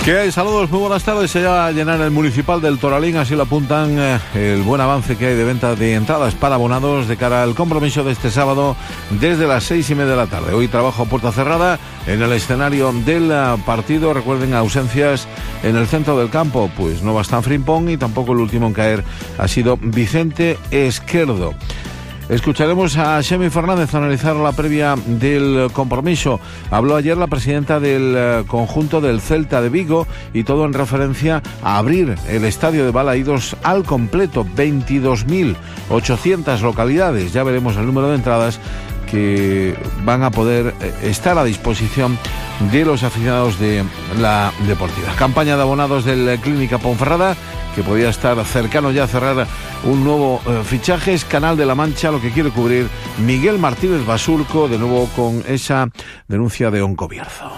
¿Qué hay? Saludos, muy buenas tardes. Se va a llenar el municipal del Toralín, así lo apuntan el buen avance que hay de venta de entradas para abonados de cara al compromiso de este sábado desde las 6:30 de la tarde. Hoy trabajo a puerta cerrada en el escenario del partido. Recuerden, ausencias en el centro del campo, pues no va Stan Frimpong y tampoco el último en caer ha sido Vicente Esquerdo. Escucharemos a Xemi Fernández analizar la previa del compromiso. Habló ayer la presidenta del conjunto del Celta de Vigo y todo en referencia a abrir el estadio de Balaídos al completo, 22.800 localidades. Ya veremos el número de entradas que van a poder estar a disposición de los aficionados de la Deportiva. Campaña de abonados del Clínica Ponferrada, que podía estar cercano ya a cerrar un nuevo fichaje. Es Canal de la Mancha lo que quiere cubrir Miguel Martínez Basurco, de nuevo con esa denuncia de Oncobierzo.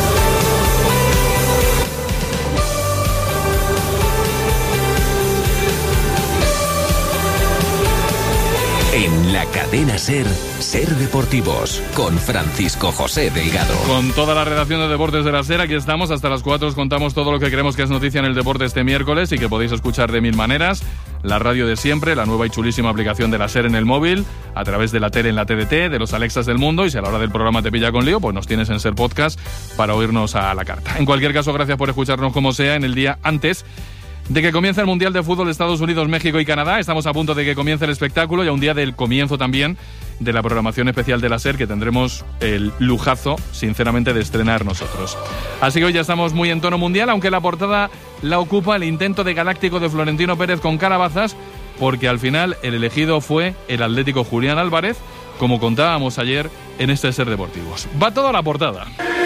En la cadena SER, SER Deportivos, con Francisco José Delgado. Con toda la redacción de Deportes de la SER, aquí estamos. Hasta las 4 os contamos todo lo que creemos que es noticia en el deporte este miércoles y que podéis escuchar de mil maneras. La radio de siempre, la nueva y chulísima aplicación de la SER en el móvil, a través de la tele en la TDT, de los Alexas del mundo, y si a la hora del programa te pilla con lío, pues nos tienes en SER Podcast para oírnos a la carta. En cualquier caso, gracias por escucharnos como sea en el día antes de que comience el Mundial de Fútbol de Estados Unidos, México y Canadá. Estamos a punto de que comience el espectáculo y a un día del comienzo también de la programación especial de la SER, que tendremos el lujazo, sinceramente, de estrenar nosotros. Así que hoy ya estamos muy en tono mundial, aunque la portada la ocupa el intento de Galáctico de Florentino Pérez con calabazas, porque al final el elegido fue el atlético Julián Álvarez, como contábamos ayer en este SER Deportivos. Va todo a la portada.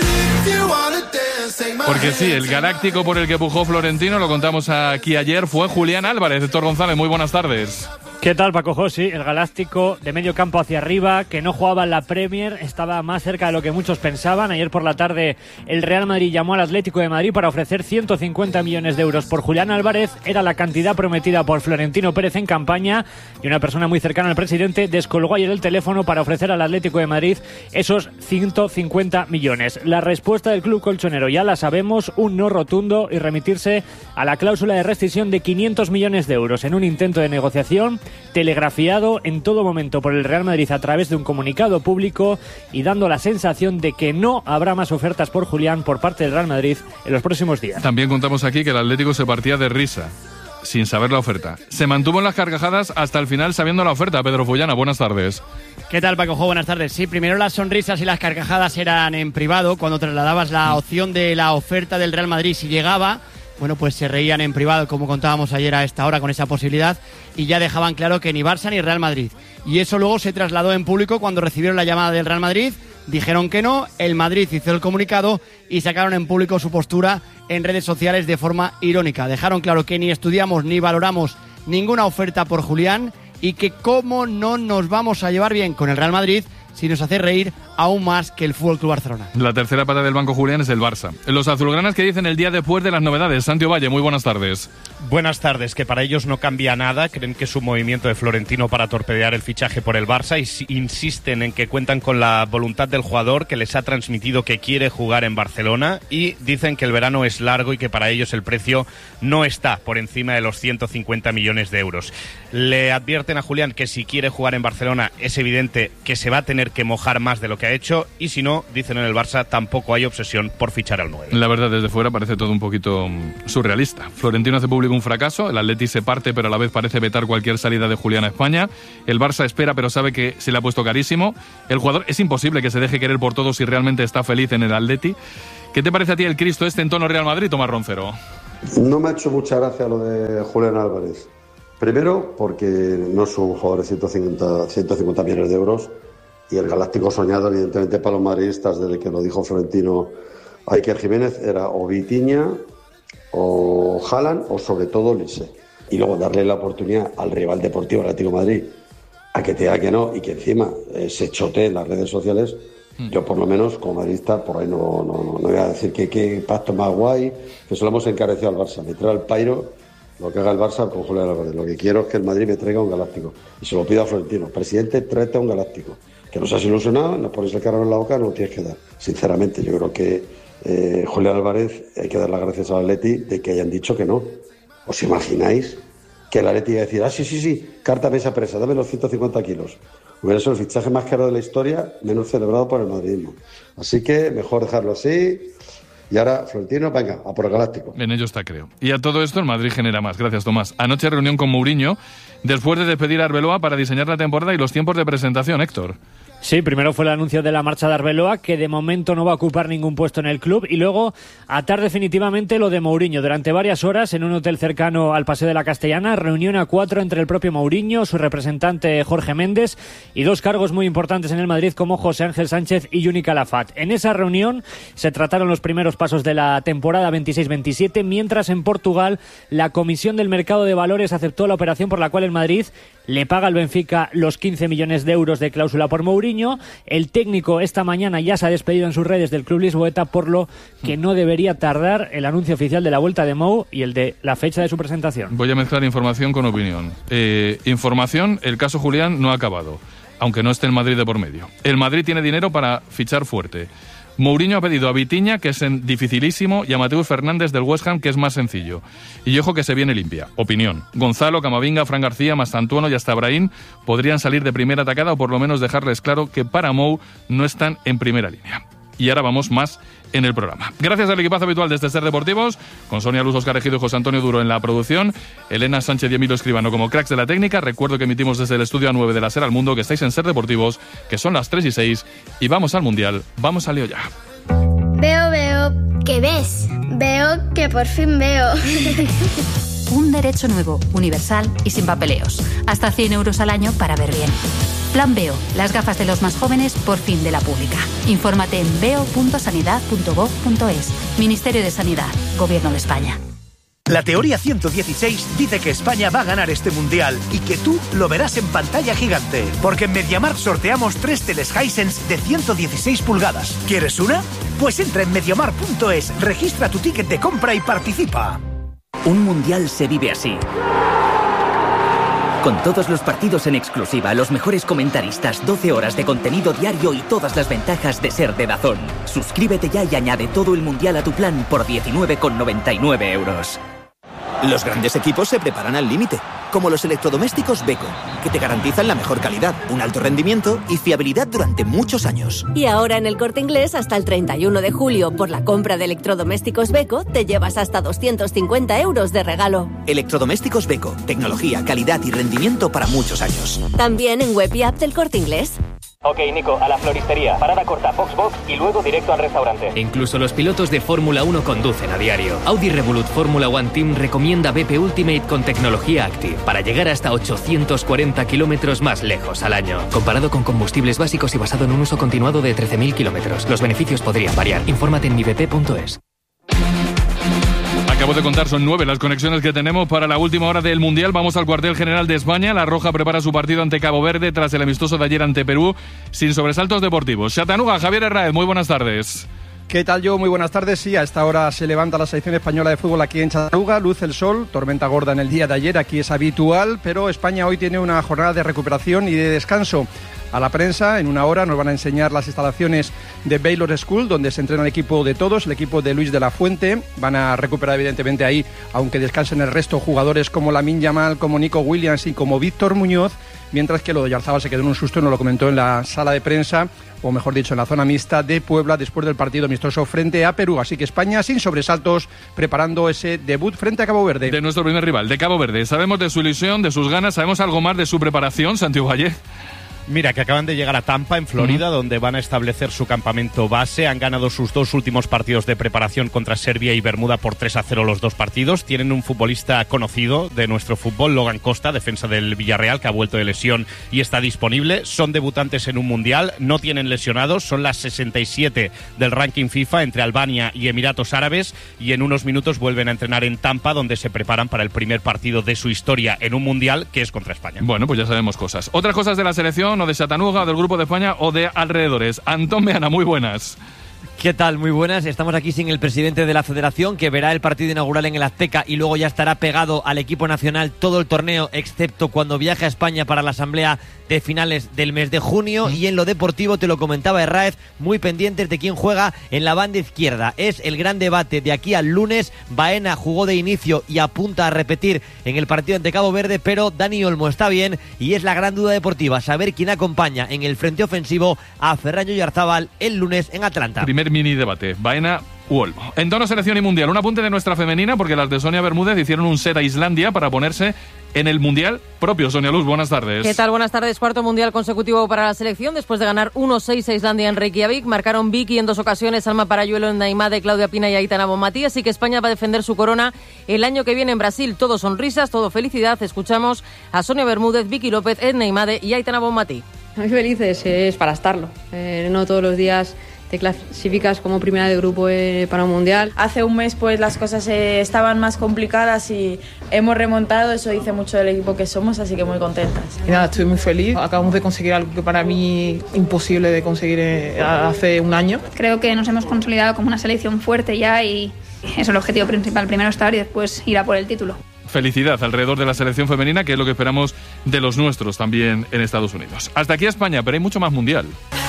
Porque sí, el Galáctico por el que pujó Florentino, lo contamos aquí ayer, fue Julián Álvarez. Héctor González, muy buenas tardes. ¿Qué tal, Paco José? El Galáctico de medio campo hacia arriba, que no jugaba en la Premier, estaba más cerca de lo que muchos pensaban. Ayer por la tarde el Real Madrid llamó al Atlético de Madrid para ofrecer 150 millones de euros por Julián Álvarez. Era la cantidad prometida por Florentino Pérez en campaña, y una persona muy cercana al presidente descolgó ayer el teléfono para ofrecer al Atlético de Madrid esos 150 millones. La respuesta del club colchonero ya la sabemos, un no rotundo y remitirse a la cláusula de rescisión de 500 millones de euros en un intento de negociación telegrafiado en todo momento por el Real Madrid a través de un comunicado público y dando la sensación de que no habrá más ofertas por Julián por parte del Real Madrid en los próximos días. También contamos aquí que el Atlético se partía de risa, sin saber la oferta. Se mantuvo en las carcajadas hasta el final sabiendo la oferta. Pedro Fullana, buenas tardes. ¿Qué tal, Paco? Buenas tardes. Sí, primero las sonrisas y las carcajadas eran en privado, cuando trasladabas la opción de la oferta del Real Madrid si llegaba. Bueno, pues se reían en privado, como contábamos ayer a esta hora, con esa posibilidad, y ya dejaban claro que ni Barça ni Real Madrid. Y eso luego se trasladó en público cuando recibieron la llamada del Real Madrid, dijeron que no, el Madrid hizo el comunicado y sacaron en público su postura en redes sociales de forma irónica. Dejaron claro que ni estudiamos ni valoramos ninguna oferta por Julián y que cómo no nos vamos a llevar bien con el Real Madrid si nos hace reír aún más que el FC Barcelona. La tercera pata del banco, Julián, es el Barça. Los azulgranas, que dicen el día después de las novedades. Santi Valle, muy buenas tardes. Buenas tardes, que para ellos no cambia nada, creen que es un movimiento de Florentino para torpedear el fichaje por el Barça y insisten en que cuentan con la voluntad del jugador, que les ha transmitido que quiere jugar en Barcelona, y dicen que el verano es largo y que para ellos el precio no está por encima de los 150 millones de euros. Le advierten a Julián que si quiere jugar en Barcelona es evidente que se va a tener que mojar más de lo que ha hecho, y si no, dicen en el Barça, tampoco hay obsesión por fichar al 9. La verdad, desde fuera parece todo un poquito surrealista. Florentino hace público un fracaso, el Atleti se parte, pero a la vez parece vetar cualquier salida de Julián a España. El Barça espera, pero sabe que se le ha puesto carísimo. El jugador, es imposible que se deje querer por todos si realmente está feliz en el Atleti. ¿Qué te parece a ti el Cristo este en tono Real Madrid, Tomás Roncero? No me ha hecho mucha gracia lo de Julián Álvarez. Primero, porque no es un jugador de 150 millones de euros, y el Galáctico soñado, evidentemente, para los madridistas, desde que lo dijo Florentino a Iker Jiménez, era o Vitinha, o Haaland, o sobre todo Lise. Y luego darle la oportunidad al rival deportivo Atlético de Madrid a que te diga que no, y que encima se chotee en las redes sociales. Yo, por lo menos, como madridista, por ahí no voy a decir que pacto más guay, que se lo hemos encarecido al Barça. Me trae al pairo lo que haga el Barça con Julián Álvarez. Lo que quiero es que el Madrid me traiga un Galáctico. Y se lo pido a Florentino. Presidente, tráete a un Galáctico. Que nos has ilusionado, nos pones el carro en la boca, no lo tienes que dar. Sinceramente, yo creo que Julián Álvarez, hay que dar las gracias al Atleti de que hayan dicho que no. ¿Os imagináis que el Atleti iba a decir, sí, carta mesa presa, dame los 150 kilos? Hubiera sido el fichaje más caro de la historia, menos celebrado por el madridismo. Así que mejor dejarlo así. Y ahora, Florentino, venga, a por el Galáctico. En ello está, creo. Y a todo esto el Madrid genera más. Gracias, Tomás. Anoche reunión con Mourinho, después de despedir a Arbeloa para diseñar la temporada y los tiempos de presentación, Héctor. Sí, primero fue el anuncio de la marcha de Arbeloa, que de momento no va a ocupar ningún puesto en el club, y luego atar definitivamente lo de Mourinho. Durante varias horas, en un hotel cercano al Paseo de la Castellana, reunión a 4 entre el propio Mourinho, su representante Jorge Méndez, y 2 cargos muy importantes en el Madrid como José Ángel Sánchez y Juni Calafat. En esa reunión se trataron los primeros pasos de la temporada 26-27, mientras en Portugal la Comisión del Mercado de Valores aceptó la operación por la cual el Madrid le paga al Benfica los 15 millones de euros de cláusula por Mourinho. El técnico esta mañana ya se ha despedido en sus redes del club lisboeta, por lo que no debería tardar el anuncio oficial de la vuelta de Mou y el de la fecha de su presentación. Voy a mezclar información con opinión. Información, el caso Julián no ha acabado, aunque no esté el Madrid de por medio. El Madrid tiene dinero para fichar fuerte. Mourinho ha pedido a Vitinha, que es dificilísimo, y a Mateus Fernández del West Ham, que es más sencillo. Y ojo que se viene limpia. Opinión. Gonzalo, Camavinga, Fran García, Mastantuono y hasta Brahim podrían salir de primera atacada o por lo menos dejarles claro que para Mou no están en primera línea. Y ahora vamos más en el programa. Gracias al equipazo habitual de Ser Deportivos, con Sonia Luz, Óscar Ejido y José Antonio Duro en la producción, Elena Sánchez y Emilio Escribano como cracks de la técnica. Recuerdo que emitimos desde el estudio A9 de la SER al Mundo, que estáis en Ser Deportivos, que son las 3:06, y vamos al Mundial. Vamos al lío ya. Veo. ¿Qué ves? Veo que por fin veo. Un derecho nuevo, universal y sin papeleos. Hasta 100 euros al año para ver bien. Plan Veo, las gafas de los más jóvenes por fin de la pública. Infórmate en veo.sanidad.gov.es. Ministerio de Sanidad, Gobierno de España. La teoría 116 dice que España va a ganar este mundial y que tú lo verás en pantalla gigante. Porque en MediaMarkt sorteamos 3 teles Hisense de 116 pulgadas. ¿Quieres una? Pues entra en mediamarkt.es, registra tu ticket de compra y participa. Un mundial se vive así. Con todos los partidos en exclusiva, los mejores comentaristas, 12 horas de contenido diario y todas las ventajas de ser de DAZN. Suscríbete ya y añade todo el mundial a tu plan por 19,99 euros. Los grandes equipos se preparan al límite, como los electrodomésticos Beko, que te garantizan la mejor calidad, un alto rendimiento y fiabilidad durante muchos años. Y ahora en El Corte Inglés, hasta el 31 de julio, por la compra de electrodomésticos Beko, te llevas hasta 250 euros de regalo. Electrodomésticos Beko, tecnología, calidad y rendimiento para muchos años. También en web y app del Corte Inglés. Ok, Nico, a la floristería, parada corta, Foxbox y luego directo al restaurante. Incluso los pilotos de Fórmula 1 conducen a diario. Audi Revolut Fórmula 1 Team recomienda BP Ultimate con tecnología Active para llegar hasta 840 kilómetros más lejos al año. Comparado con combustibles básicos y basado en un uso continuado de 13.000 kilómetros. Los beneficios podrían variar. Infórmate en mibp.es. Acabo de contar, son 9 las conexiones que tenemos para la última hora del Mundial. Vamos al cuartel general de España. La Roja prepara su partido ante Cabo Verde tras el amistoso de ayer ante Perú, sin sobresaltos deportivos. Chattanooga, Javier Herráez, muy buenas tardes. ¿Qué tal, Muy buenas tardes. Sí, a esta hora se levanta la selección española de fútbol aquí en Chattanooga, luce el sol, tormenta gorda en el día de ayer, aquí es habitual, pero España hoy tiene una jornada de recuperación y de descanso. A la prensa, en una hora, nos van a enseñar las instalaciones de Baylor School, donde se entrena el equipo de todos, el equipo de Luis de la Fuente. Van a recuperar evidentemente ahí, aunque descansen el resto, jugadores como Lamine Yamal, como Nico Williams y como Víctor Muñoz, mientras que lo de Oyarzábal se quedó en un susto, nos lo comentó en la sala de prensa, o mejor dicho, en la zona mixta de Puebla, después del partido amistoso frente a Perú. Así que España, sin sobresaltos, preparando ese debut frente a Cabo Verde. De nuestro primer rival, de Cabo Verde. Sabemos de su ilusión, de sus ganas, sabemos algo más de su preparación, Santiago Valle. Mira, que acaban de llegar a Tampa, en Florida, donde van a establecer su campamento base. Han ganado sus 2 últimos partidos de preparación contra Serbia y Bermuda por 3-0 los 2 partidos. Tienen un futbolista conocido de nuestro fútbol, Logan Costa, defensa del Villarreal, que ha vuelto de lesión y está disponible. Son debutantes en un mundial, no tienen lesionados, son las 67 del ranking FIFA entre Albania y Emiratos Árabes, y en unos minutos vuelven a entrenar en Tampa, donde se preparan para el primer partido de su historia en un mundial, que es contra España. Bueno, pues ya sabemos cosas. Otras cosas de la selección, o de Chattanooga, o del Grupo de España, o de alrededores. Antón Meana, muy buenas. ¿Qué tal? Muy buenas. Estamos aquí sin el presidente de la Federación, que verá el partido inaugural en el Azteca y luego ya estará pegado al equipo nacional todo el torneo, excepto cuando viaje a España para la asamblea de finales del mes de junio. Y en lo deportivo, te lo comentaba Herráez, muy pendientes de quién juega en la banda izquierda. Es el gran debate de aquí al lunes. Baena jugó de inicio y apunta a repetir en el partido ante Cabo Verde, pero Dani Olmo está bien y es la gran duda deportiva, saber quién acompaña en el frente ofensivo a Ferran Oyarzábal el lunes en Atlanta. Primer mini debate, Baena u Olmo. En tono selección y mundial, un apunte de nuestra femenina, porque las de Sonia Bermúdez hicieron un set a Islandia para ponerse en el mundial propio. Sonia Luz, buenas tardes. ¿Qué tal? Buenas tardes. Cuarto mundial consecutivo para la selección después de ganar 1-6 a Islandia en Reykjavik. Marcaron Vicky en 2 ocasiones, Alma Parayuelo en Neymade, Claudia Pina y Aitana Bonmatí. Así que España va a defender su corona el año que viene en Brasil. Todo sonrisas, todo felicidad. Escuchamos a Sonia Bermúdez, Vicky López, en Neymade y Aitana Bonmatí. Muy felices, es para estarlo. No todos los días te clasificas como primera de grupo para un mundial. Hace un mes pues las cosas estaban más complicadas y hemos remontado, eso dice mucho del equipo que somos, así que muy contentas. Y nada, estoy muy feliz, acabamos de conseguir algo que para mí imposible de conseguir hace un año. Creo que nos hemos consolidado como una selección fuerte ya y eso es el objetivo principal, primero estar y después ir a por el título. Felicidad alrededor de la selección femenina, que es lo que esperamos de los nuestros también en Estados Unidos. Hasta aquí España, pero hay mucho más mundial.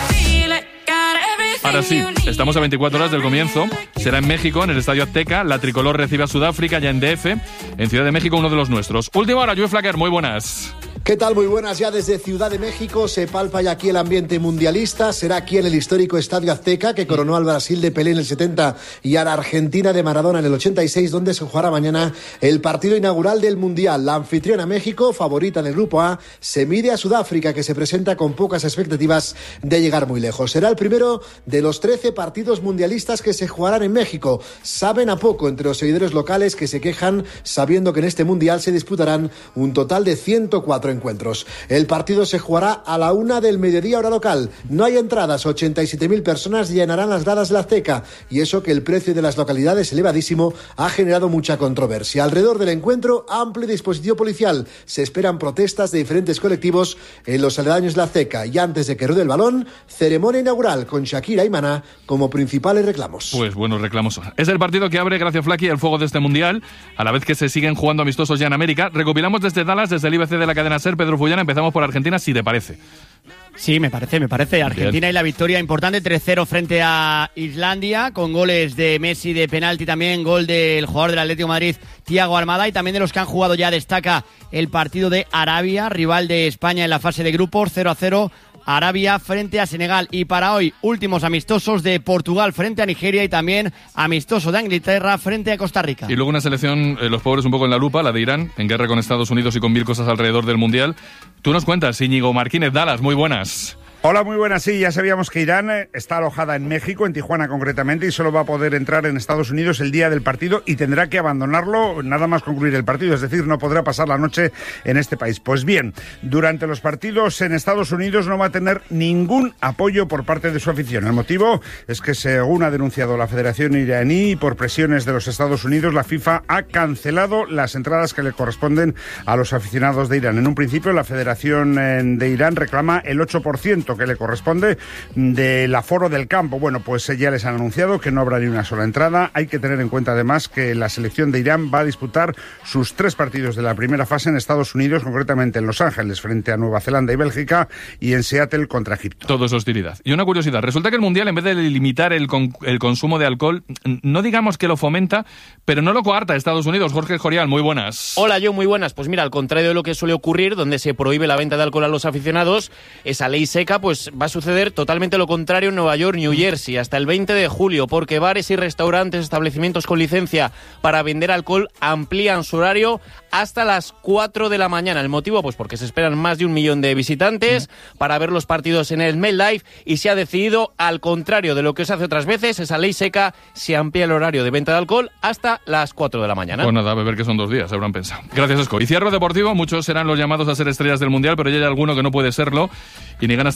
Ahora sí, estamos a 24 horas del comienzo. Será en México, en el Estadio Azteca. La tricolor recibe a Sudáfrica, ya en DF. En Ciudad de México, uno de los nuestros. Última hora, Joe Flacker, muy buenas. ¿Qué tal? Muy buenas. Ya desde Ciudad de México se palpa ya aquí el ambiente mundialista. Será aquí en el histórico Estadio Azteca, que coronó al Brasil de Pelé en el 70 y a la Argentina de Maradona en el 86, donde se jugará mañana el partido inaugural del Mundial. La anfitriona México, favorita en el Grupo A, se mide a Sudáfrica, que se presenta con pocas expectativas de llegar muy lejos. Será el primero de los 13 partidos mundialistas que se jugarán en México. Saben a poco entre los seguidores locales, que se quejan sabiendo que en este Mundial se disputarán un total de 104 encuentros. El partido se jugará a la 1 del mediodía hora local. No hay entradas, 87.000 personas llenarán las gradas de la Azteca, y eso que el precio de las localidades elevadísimo ha generado mucha controversia. Alrededor del encuentro, amplio dispositivo policial. Se esperan protestas de diferentes colectivos en los aledaños de la Azteca, y antes de que ruede el balón, ceremonia inaugural con Shakira y Maná como principales reclamos. Pues buenos reclamos son. Es el partido que abre, gracias Flaky, el fuego de este Mundial, a la vez que se siguen jugando amistosos ya en América. Recopilamos desde Dallas, desde el IBC de la cadena SER. Pedro Fullana, empezamos por Argentina, si te parece. Sí, me parece. Argentina. Bien. Y la victoria importante, 3-0 frente a Islandia, con goles de Messi de penalti, también gol del jugador del Atlético de Madrid, Thiago Almada, y también de los que han jugado ya destaca el partido de Arabia, rival de España en la fase de grupos, 0-0. Arabia frente a Senegal. Y para hoy, últimos amistosos de Portugal frente a Nigeria y también amistoso de Inglaterra frente a Costa Rica. Y luego una selección, los pobres un poco en la lupa, la de Irán, en guerra con Estados Unidos y con 1000 cosas alrededor del Mundial. Tú nos cuentas, Íñigo Martínez, Dallas, muy buenas. Hola, muy buenas. Sí, ya sabíamos que Irán está alojada en México, en Tijuana concretamente, y solo va a poder entrar en Estados Unidos el día del partido y tendrá que abandonarlo nada más concluir el partido, es decir, no podrá pasar la noche en este país. Pues bien, durante los partidos en Estados Unidos no va a tener ningún apoyo por parte de su afición. El motivo es que, según ha denunciado la Federación iraní, por presiones de los Estados Unidos, la FIFA ha cancelado las entradas que le corresponden a los aficionados de Irán. En un principio, la Federación de Irán reclama el 8% que le corresponde del aforo del campo. Bueno, pues ya les han anunciado que no habrá ni una sola entrada. Hay que tener en cuenta además que la selección de Irán va a disputar sus 3 partidos de la primera fase en Estados Unidos, concretamente en Los Ángeles frente a Nueva Zelanda y Bélgica, y en Seattle contra Egipto. Todo es hostilidad. Y una curiosidad, resulta que el Mundial, en vez de limitar el consumo de alcohol, no digamos que lo fomenta, pero no lo coarta a Estados Unidos. Jorge Escorial, muy buenas. Hola, yo muy buenas. Pues mira, al contrario de lo que suele ocurrir, donde se prohíbe la venta de alcohol a los aficionados, esa ley seca, pues va a suceder totalmente lo contrario en Nueva York, New Jersey, hasta el 20 de julio, porque bares y restaurantes, establecimientos con licencia para vender alcohol amplían su horario hasta las 4 de la mañana. El motivo, pues porque se esperan más de 1 millón de visitantes para ver los partidos en el MetLife, y se ha decidido, al contrario de lo que se hace otras veces, esa ley seca, se amplía el horario de venta de alcohol hasta las 4 de la mañana. Pues nada, a beber que son 2 días, habrán pensado. Gracias, Esco. Y cierro deportivo, muchos serán los llamados a ser estrellas del Mundial, pero ya hay alguno que no puede serlo y ni ganas tendrá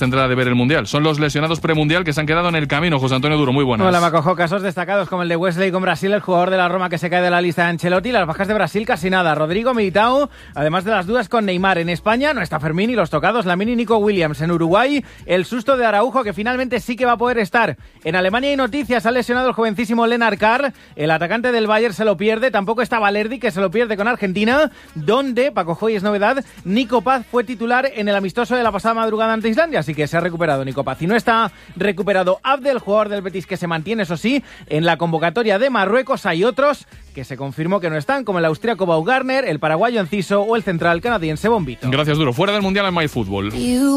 tendrá de ver el Mundial. Son los lesionados premundial que se han quedado en el camino. José Antonio Duro, muy buenas. Hola, Macojo. Casos destacados como el de Wesley con Brasil, el jugador de la Roma que se cae de la lista de Ancelotti. Las bajas de Brasil casi nada. Rodrigo, Militao, además de las dudas con Neymar. En España no está Fermín y los tocados Lamine y Nico Williams. En Uruguay, el susto de Araujo, que finalmente sí que va a poder estar. En Alemania hay noticias. Ha lesionado el jovencísimo Lennart Carr. El atacante del Bayern se lo pierde. Tampoco está Valerdi, que se lo pierde con Argentina, donde, Paco Joy, es novedad, Nico Paz fue titular en el amistoso de la pasada madrugada ante Islandia, así que se ha recuperado Nico Paz. Y no está recuperado Abdel, jugador del Betis, que se mantiene, eso sí, en la convocatoria de Marruecos. Hay otros que se confirmó que no están, como el austríaco Baumgartner, el paraguayo Enciso o el central canadiense Bombito. Gracias, Duro. Fuera del Mundial en MyFútbol.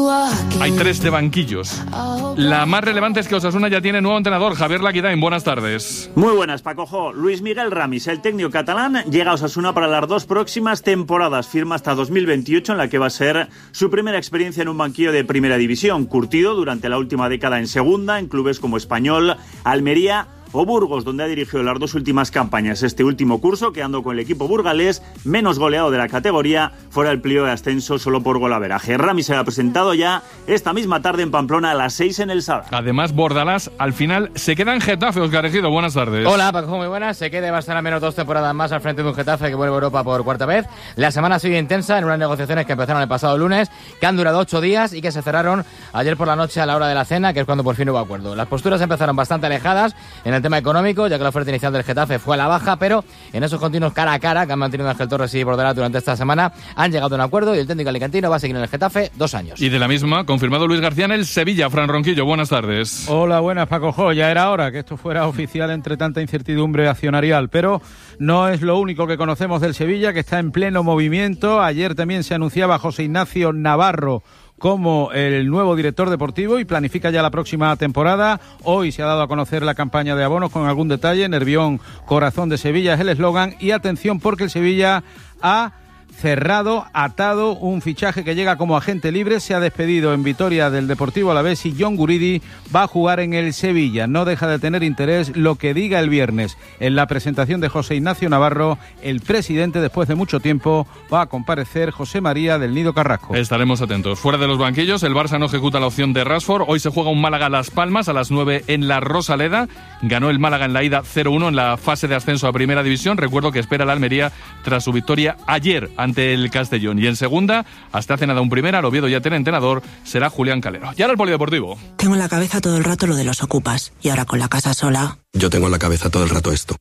Hay 3 de banquillos. La más relevante es que Osasuna ya tiene nuevo entrenador, Javier Laquidain. Buenas tardes. Muy buenas, Pacojo. Luis Miguel Ramis, el técnico catalán, llega a Osasuna para las 2 próximas temporadas. Firma hasta 2028, en la que va a ser su primera experiencia en un banquillo de primera división. Curtido durante la última década en segunda, en clubes como Español, Almería o Burgos, donde ha dirigido las 2 últimas campañas. Este último curso, quedando con el equipo burgalés, menos goleado de la categoría, fuera el pliego de ascenso solo por golaveraje. Ramis se ha presentado ya esta misma tarde en Pamplona a las 6 en el Sadar. Además, Bordalás al final se queda en Getafe. Óscar Ejido, buenas tardes. Hola, Paco, muy buenas. Se queda y va a estar al menos 2 temporadas más al frente de un Getafe que vuelve a Europa por 4ª vez. La semana sigue intensa en unas negociaciones que empezaron el pasado lunes, que han durado 8 días y que se cerraron ayer por la noche a la hora de la cena, que es cuando por fin hubo acuerdo. Las posturas empezaron bastante alejadas en el tema económico, ya que la oferta inicial del Getafe fue a la baja, pero en esos continuos cara a cara que han mantenido Ángel Torres y Bordalás durante esta semana, han llegado a un acuerdo y el técnico alicantino va a seguir en el Getafe 2 años. Y de la misma, confirmado Luis García en el Sevilla. Fran Ronquillo, buenas tardes. Hola, buenas, Paco Jo. Ya era hora que esto fuera oficial entre tanta incertidumbre accionarial, pero no es lo único que conocemos del Sevilla, que está en pleno movimiento. Ayer también se anunciaba José Ignacio Navarro como el nuevo director deportivo y planifica ya la próxima temporada. Hoy se ha dado a conocer la campaña de abonos con algún detalle. Nervión, corazón de Sevilla es el eslogan. Y atención, porque el Sevilla ha cerrado, atado un fichaje que llega como agente libre. Se ha despedido en Vitoria del Deportivo Alavés y John Guridi va a jugar en el Sevilla. No deja de tener interés lo que diga el viernes. En la presentación de José Ignacio Navarro, el presidente, después de mucho tiempo, va a comparecer José María del Nido Carrasco. Estaremos atentos. Fuera de los banquillos, el Barça no ejecuta la opción de Rashford. Hoy se juega un Málaga-Las Palmas a las 9 en la Rosaleda. Ganó el Málaga en la ida 0-1 en la fase de ascenso a Primera División. Recuerdo que espera la Almería tras su victoria ayer ante el Castellón. Y en segunda, hasta hace nada un primera, el Oviedo ya tiene entrenador, será Julián Calero. Y ahora el polideportivo. Tengo en la cabeza todo el rato lo de los ocupas. Y ahora con la casa sola... Yo tengo en la cabeza todo el rato esto.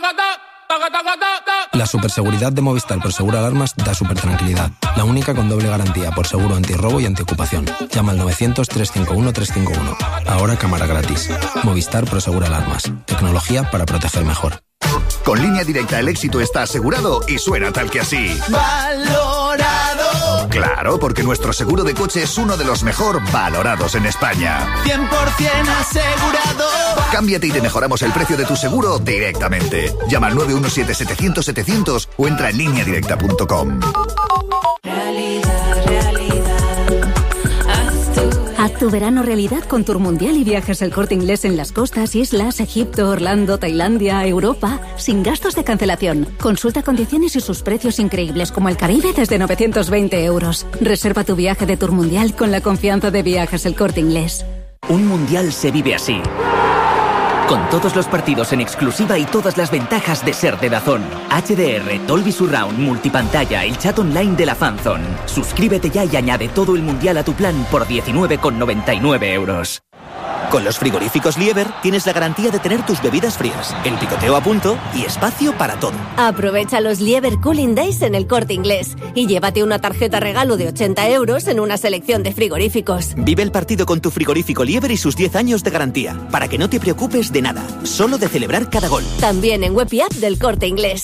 La superseguridad de Movistar por Seguro Alarmas da super tranquilidad. La única con doble garantía por seguro antirrobo y antiocupación. Llama al 900-351-351. Ahora cámara gratis. Movistar por Seguro Alarmas. Tecnología para proteger mejor. Con Línea Directa el éxito está asegurado y suena tal que así. ¡Valorado! Claro, porque nuestro seguro de coche es uno de los mejor valorados en España. 100% asegurado. Cámbiate y te mejoramos el precio de tu seguro directamente. Llama al 917-700-700 o entra en lineadirecta.com. Haz tu verano realidad con Tour Mundial y Viajes El Corte Inglés en las costas, islas, Egipto, Orlando, Tailandia, Europa, sin gastos de cancelación. Consulta condiciones y sus precios increíbles, como el Caribe desde 920 euros. Reserva tu viaje de Tour Mundial con la confianza de Viajes El Corte Inglés. Un mundial se vive así. Con todos los partidos en exclusiva y todas las ventajas de ser de DAZN. HDR, Dolby Surround, multipantalla, el chat online de la Fanzone. Suscríbete ya y añade todo el mundial a tu plan por 19,99 euros. Con los frigoríficos Lieber tienes la garantía de tener tus bebidas frías, el picoteo a punto y espacio para todo. Aprovecha los Lieber Cooling Days en El Corte Inglés y llévate una tarjeta regalo de 80 euros en una selección de frigoríficos. Vive el partido con tu frigorífico Lieber y sus 10 años de garantía, para que no te preocupes de nada, solo de celebrar cada gol. También en web y app del Corte Inglés.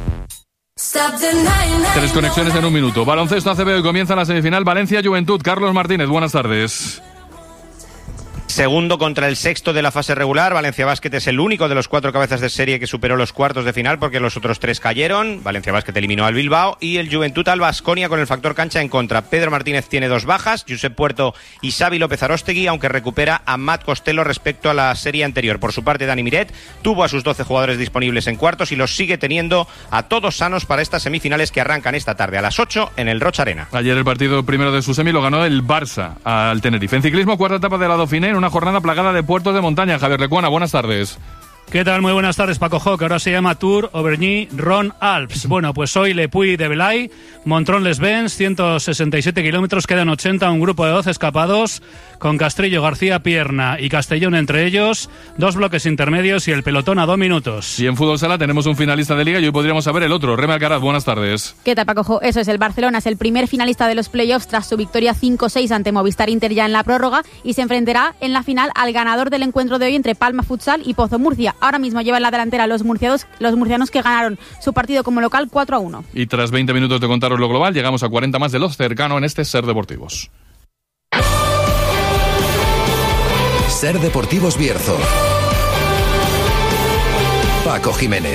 3 conexiones en un minuto. Baloncesto ACB, hoy comienza la semifinal Valencia-Juventud. Carlos Martínez, buenas tardes. segundo contra el sexto de la fase regular. Valencia Basket es el único de los 4 cabezas de serie que superó los cuartos de final, porque los otros 3 cayeron. Valencia Basket eliminó al Bilbao y el Juventud al Baskonia con el factor cancha en contra. Pedro Martínez tiene 2 bajas, Josep Puerto y Xavi López Aróstegui, aunque recupera a Matt Costello respecto a la serie anterior. Por su parte, Dani Miret tuvo a sus 12 jugadores disponibles en cuartos y los sigue teniendo a todos sanos para estas semifinales que arrancan esta tarde a las 8 en el Rocha Arena. Ayer el partido primero de su semi lo ganó el Barça al Tenerife. En ciclismo, cuarta etapa de la Dauphiné en una jornada plagada de puertos de montaña. Javier Lecuona, buenas tardes. ¿Qué tal? Muy buenas tardes, Paco Jo, que ahora se llama Tour Auvergne-Rhône-Alpes. Bueno, pues hoy Le Puy de Belay, Montrón-les-Bains, 167 kilómetros, quedan 80, un grupo de 12 escapados, con Castrillo, García, Pierna y Castellón entre ellos, 2 bloques intermedios y el pelotón a 2 minutos. Y en fútbol sala tenemos un finalista de Liga y hoy podríamos saber el otro. Reme Alcaraz, buenas tardes. ¿Qué tal, Paco Jo? Eso es, el Barcelona es el primer finalista de los playoffs tras su victoria 5-6 ante Movistar Inter ya en la prórroga y se enfrentará en la final al ganador del encuentro de hoy entre Palma Futsal y Pozo Murcia. Ahora mismo lleva en la delantera los murcianos que ganaron su partido como local 4-1. Y tras 20 minutos de contaros lo global, llegamos a 40 más de lo cercano en este Ser Deportivos. Ser Deportivos Bierzo. Paco Jiménez.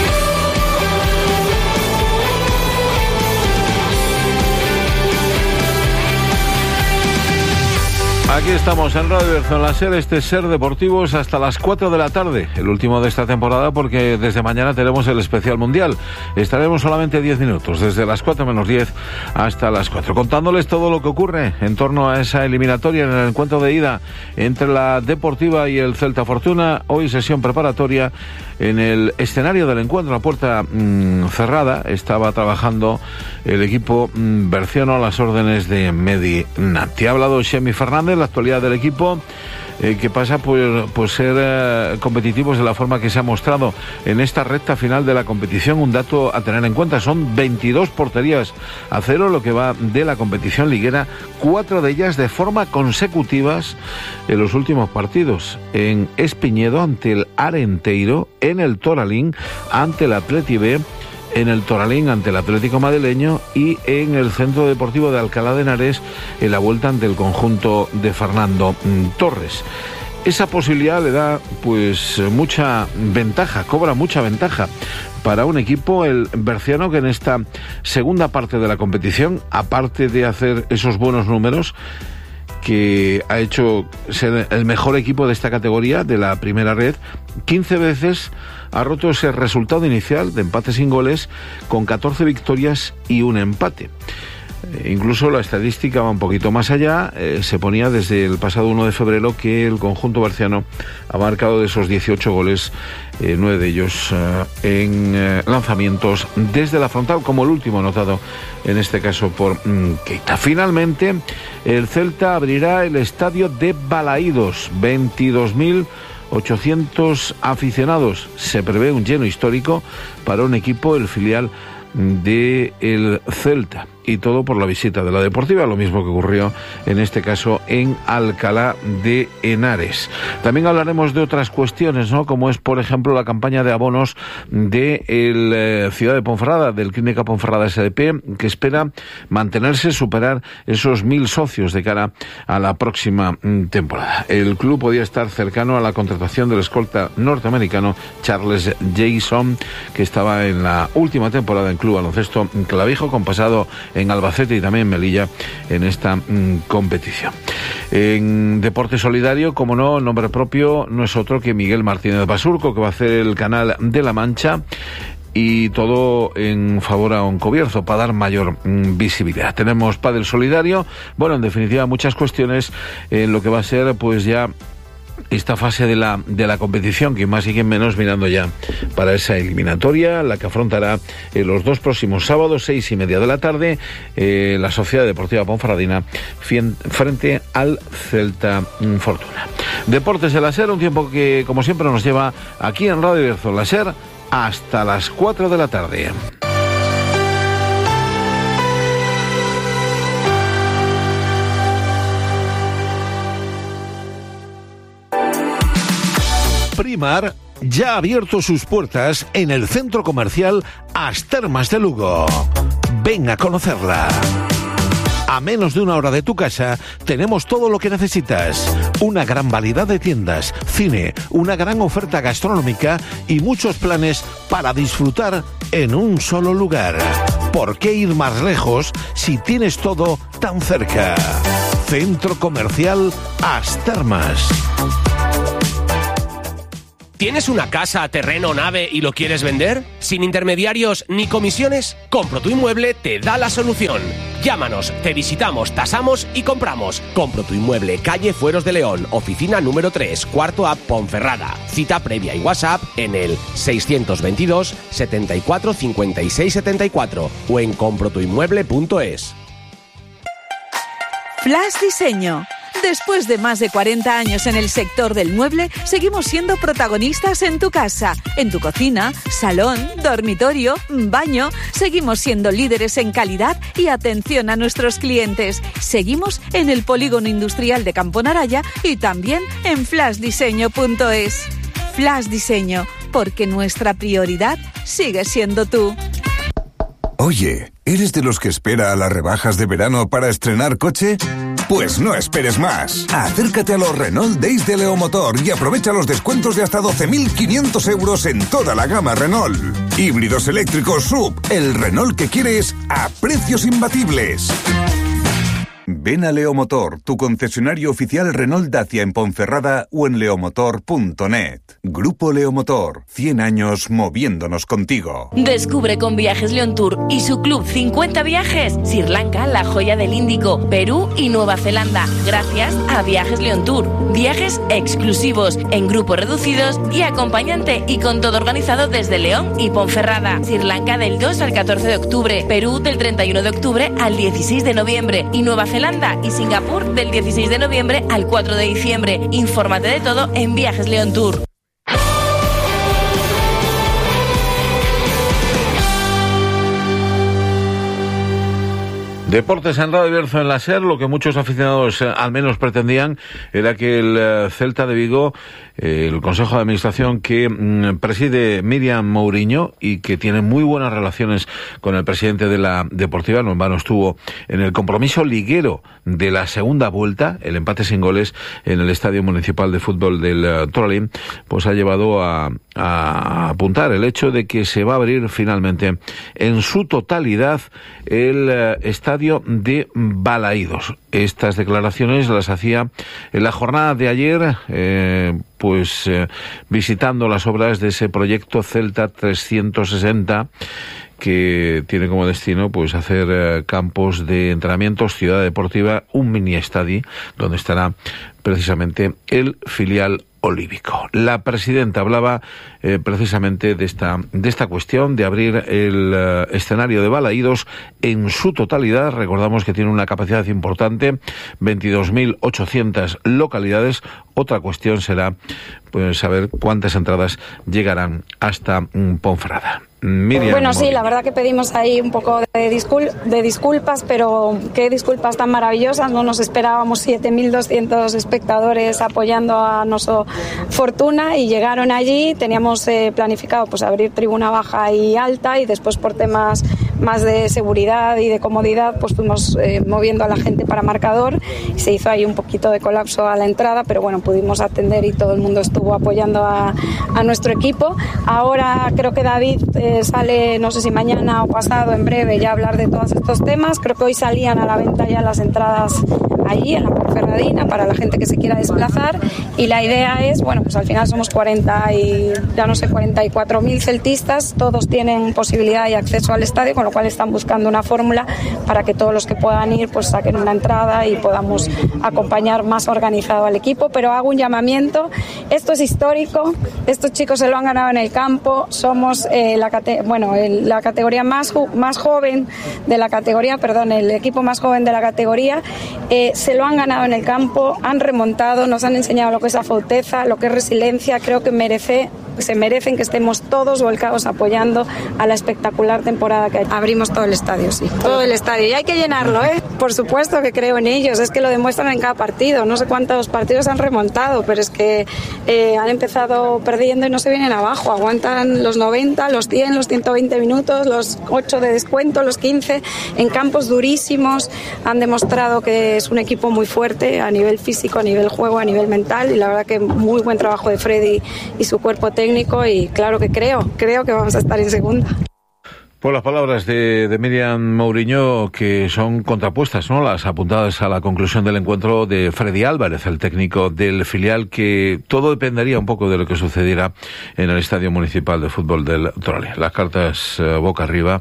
Aquí estamos en Radio Bierzo, en la SER, este Ser Deportivos hasta las 4 de la tarde, el último de esta temporada, porque desde mañana tenemos el especial mundial. Estaremos solamente 10 minutos, desde las 4 menos 10 hasta las 4, contándoles todo lo que ocurre en torno a esa eliminatoria en el encuentro de ida entre la Deportiva y el Celta Fortuna. Hoy sesión preparatoria en el escenario del encuentro, a puerta cerrada. Estaba trabajando el equipo berciano a las órdenes de Medina. Te ha hablado Xemi Fernández, la actualidad del equipo, que pasa por ser competitivos de la forma que se ha mostrado en esta recta final de la competición. Un dato a tener en cuenta, son 22 porterías a 0 lo que va de la competición liguera, 4 de ellas de forma consecutivas en los últimos partidos: en Espiñedo ante el Arenteiro, en el Toralín ante el Atleti B, en el Toralín ante el Atlético Madrileño y en el Centro Deportivo de Alcalá de Henares en la vuelta ante el conjunto de Fernando Torres. Esa posibilidad le da pues mucha ventaja, cobra mucha ventaja para un equipo, el berciano, que en esta segunda parte de la competición, aparte de hacer esos buenos números, que ha hecho ser el mejor equipo de esta categoría, de la primera red, 15 veces ha roto ese resultado inicial de empate sin goles, con 14 victorias y un empate. Incluso la estadística va un poquito más allá. Se ponía desde el pasado 1 de febrero que el conjunto berciano ha marcado de esos 18 goles, 9 de ellos en lanzamientos desde la frontal, como el último anotado en este caso por Keita. Finalmente, el Celta abrirá el estadio de Balaídos, 22.800 aficionados. Se prevé un lleno histórico para un equipo, el filial de el Celta, y todo por la visita de la Deportiva, lo mismo que ocurrió en este caso en Alcalá de Henares. También hablaremos de otras cuestiones, ¿no?, como es, por ejemplo, la campaña de abonos de el Ciudad de Ponferrada, del Clínica Ponferrada SDP, que espera mantenerse, superar esos 1.000 socios de cara a la próxima temporada. El club podía estar cercano a la contratación del escolta norteamericano Charles Jason, que estaba en la última temporada en Club Baloncesto Clavijo, con pasado en Albacete y también en Melilla en esta competición. En Deporte Solidario, como no, nombre propio no es otro que Miguel Martínez Basurco, que va a hacer el Canal de la Mancha, y todo en favor a Oncobierzo, para dar mayor visibilidad. Tenemos Pádel Solidario, bueno, en definitiva muchas cuestiones en lo que va a ser pues ya esta fase de la competición, que más y que menos mirando ya para esa eliminatoria, la que afrontará los 2 próximos sábados, 6:30 de la tarde, la Sociedad Deportiva Ponferradina frente al Celta Fortuna. Deportes de la SER, un tiempo que como siempre nos lleva aquí en Radio Bierzo, la SER, hasta las 4 de la tarde. Primar ya ha abierto sus puertas en el centro comercial As Termas de Lugo. Ven a conocerla. A menos de una hora de tu casa tenemos todo lo que necesitas. Una gran variedad de tiendas, cine, una gran oferta gastronómica y muchos planes para disfrutar en un solo lugar. ¿Por qué ir más lejos si tienes todo tan cerca? Centro Comercial As Termas. ¿Tienes una casa, terreno, nave y lo quieres vender? ¿Sin intermediarios ni comisiones? Compro tu Inmueble te da la solución. Llámanos, te visitamos, tasamos y compramos. Compro tu Inmueble, calle Fueros de León, oficina número 3, cuarto A, Ponferrada. Cita previa y WhatsApp en el 622 74 56 74 o en comprotuinmueble.es. Flash Diseño. Después de más de 40 años en el sector del mueble, seguimos siendo protagonistas en tu casa, en tu cocina, salón, dormitorio, baño. Seguimos siendo líderes en calidad y atención a nuestros clientes. Seguimos en el Polígono Industrial de Campo Naraya y también en flashdiseño.es. Flash Diseño, porque nuestra prioridad sigue siendo tú. Oye, ¿eres de los que espera a las rebajas de verano para estrenar coche? Pues no esperes más. Acércate a los Renault Days de Leomotor y aprovecha los descuentos de hasta 12.500 euros en toda la gama Renault. Híbridos eléctricos SUV, el Renault que quieres a precios imbatibles. Ven a Leomotor, tu concesionario oficial Renault Dacia en Ponferrada o en leomotor.net. Grupo Leomotor, 100 años moviéndonos contigo. Descubre con Viajes León Tour y su club 50 viajes Sri Lanka, la joya del Índico, Perú y Nueva Zelanda, gracias a Viajes León Tour. Viajes exclusivos, en grupos reducidos y acompañante, y con todo organizado desde León y Ponferrada. Sri Lanka del 2 al 14 de octubre, Perú del 31 de octubre al 16 de noviembre y Nueva Zelanda y Singapur del 16 de noviembre al 4 de diciembre. Infórmate de todo en Viajes León Tour. Deportes en Radio Bierzo en la SER. Lo que muchos aficionados al menos pretendían era que el Celta de Vigo, el Consejo de Administración que preside Miriam Mourinho y que tiene muy buenas relaciones con el presidente de la Deportiva, no en vano estuvo en el compromiso liguero de la segunda vuelta, el empate sin goles en el Estadio Municipal de Fútbol del Trolín, pues ha llevado a apuntar el hecho de que se va a abrir finalmente en su totalidad el estadio de Balaídos. Estas declaraciones las hacía en la jornada de ayer, visitando las obras de ese proyecto Celta 360, que tiene como destino pues hacer campos de entrenamientos, ciudad deportiva, un mini estadio donde estará precisamente el filial olívico. La presidenta hablaba precisamente de esta cuestión de abrir el escenario de Balaídos en su totalidad. Recordamos que tiene una capacidad importante, 22.800 localidades. Otra cuestión será pues saber cuántas entradas llegarán hasta Ponferrada. Miriam, bueno, sí, la verdad que pedimos ahí un poco de disculpas, pero qué disculpas tan maravillosas. No nos esperábamos 7.200 espectadores apoyando a nuestro Fortuna y llegaron allí. Teníamos planificado pues abrir tribuna baja y alta, y después por temas más de seguridad y de comodidad pues fuimos moviendo a la gente para marcador y se hizo ahí un poquito de colapso a la entrada, pero bueno, pudimos atender y todo el mundo estuvo apoyando a nuestro equipo. Ahora creo que David sale, no sé si mañana o pasado, en breve, ya a hablar de todos estos temas. Creo que hoy salían a la venta ya las entradas allí en la Ponferradina para la gente que se quiera desplazar, y la idea es, bueno, pues al final somos 44.000 celtistas, todos tienen posibilidad y acceso al estadio, con lo cual están buscando una fórmula para que todos los que puedan ir pues saquen una entrada y podamos acompañar más organizado al equipo. Pero hago un llamamiento, esto es histórico, estos chicos se lo han ganado en el campo, somos la categoría más joven de la categoría, el equipo más joven de la categoría. Se lo han ganado en el campo, han remontado, nos han enseñado lo que es afauteza, lo que es resiliencia. Creo que merece se merecen que estemos todos volcados apoyando a la espectacular temporada que hay. Abrimos todo el estadio, sí, todo el estadio, y hay que llenarlo, ¿eh? Por supuesto que creo en ellos, es que lo demuestran en cada partido, no sé cuántos partidos han remontado, pero es que han empezado perdiendo y no se vienen abajo, aguantan los 90, los 100, los 120 minutos, los 8 de descuento, los 15, en campos durísimos, han demostrado que es un equipo muy fuerte a nivel físico, a nivel juego, a nivel mental, y la verdad que muy buen trabajo de Freddy y su cuerpo técnico, y claro que creo que vamos a estar en segunda. Por las palabras de Miriam Mourinho, que son contrapuestas, ¿no?, las apuntadas a la conclusión del encuentro de Freddy Álvarez, el técnico del filial, que todo dependería un poco de lo que sucediera en el Estadio Municipal de Fútbol del Trole. Las cartas boca arriba.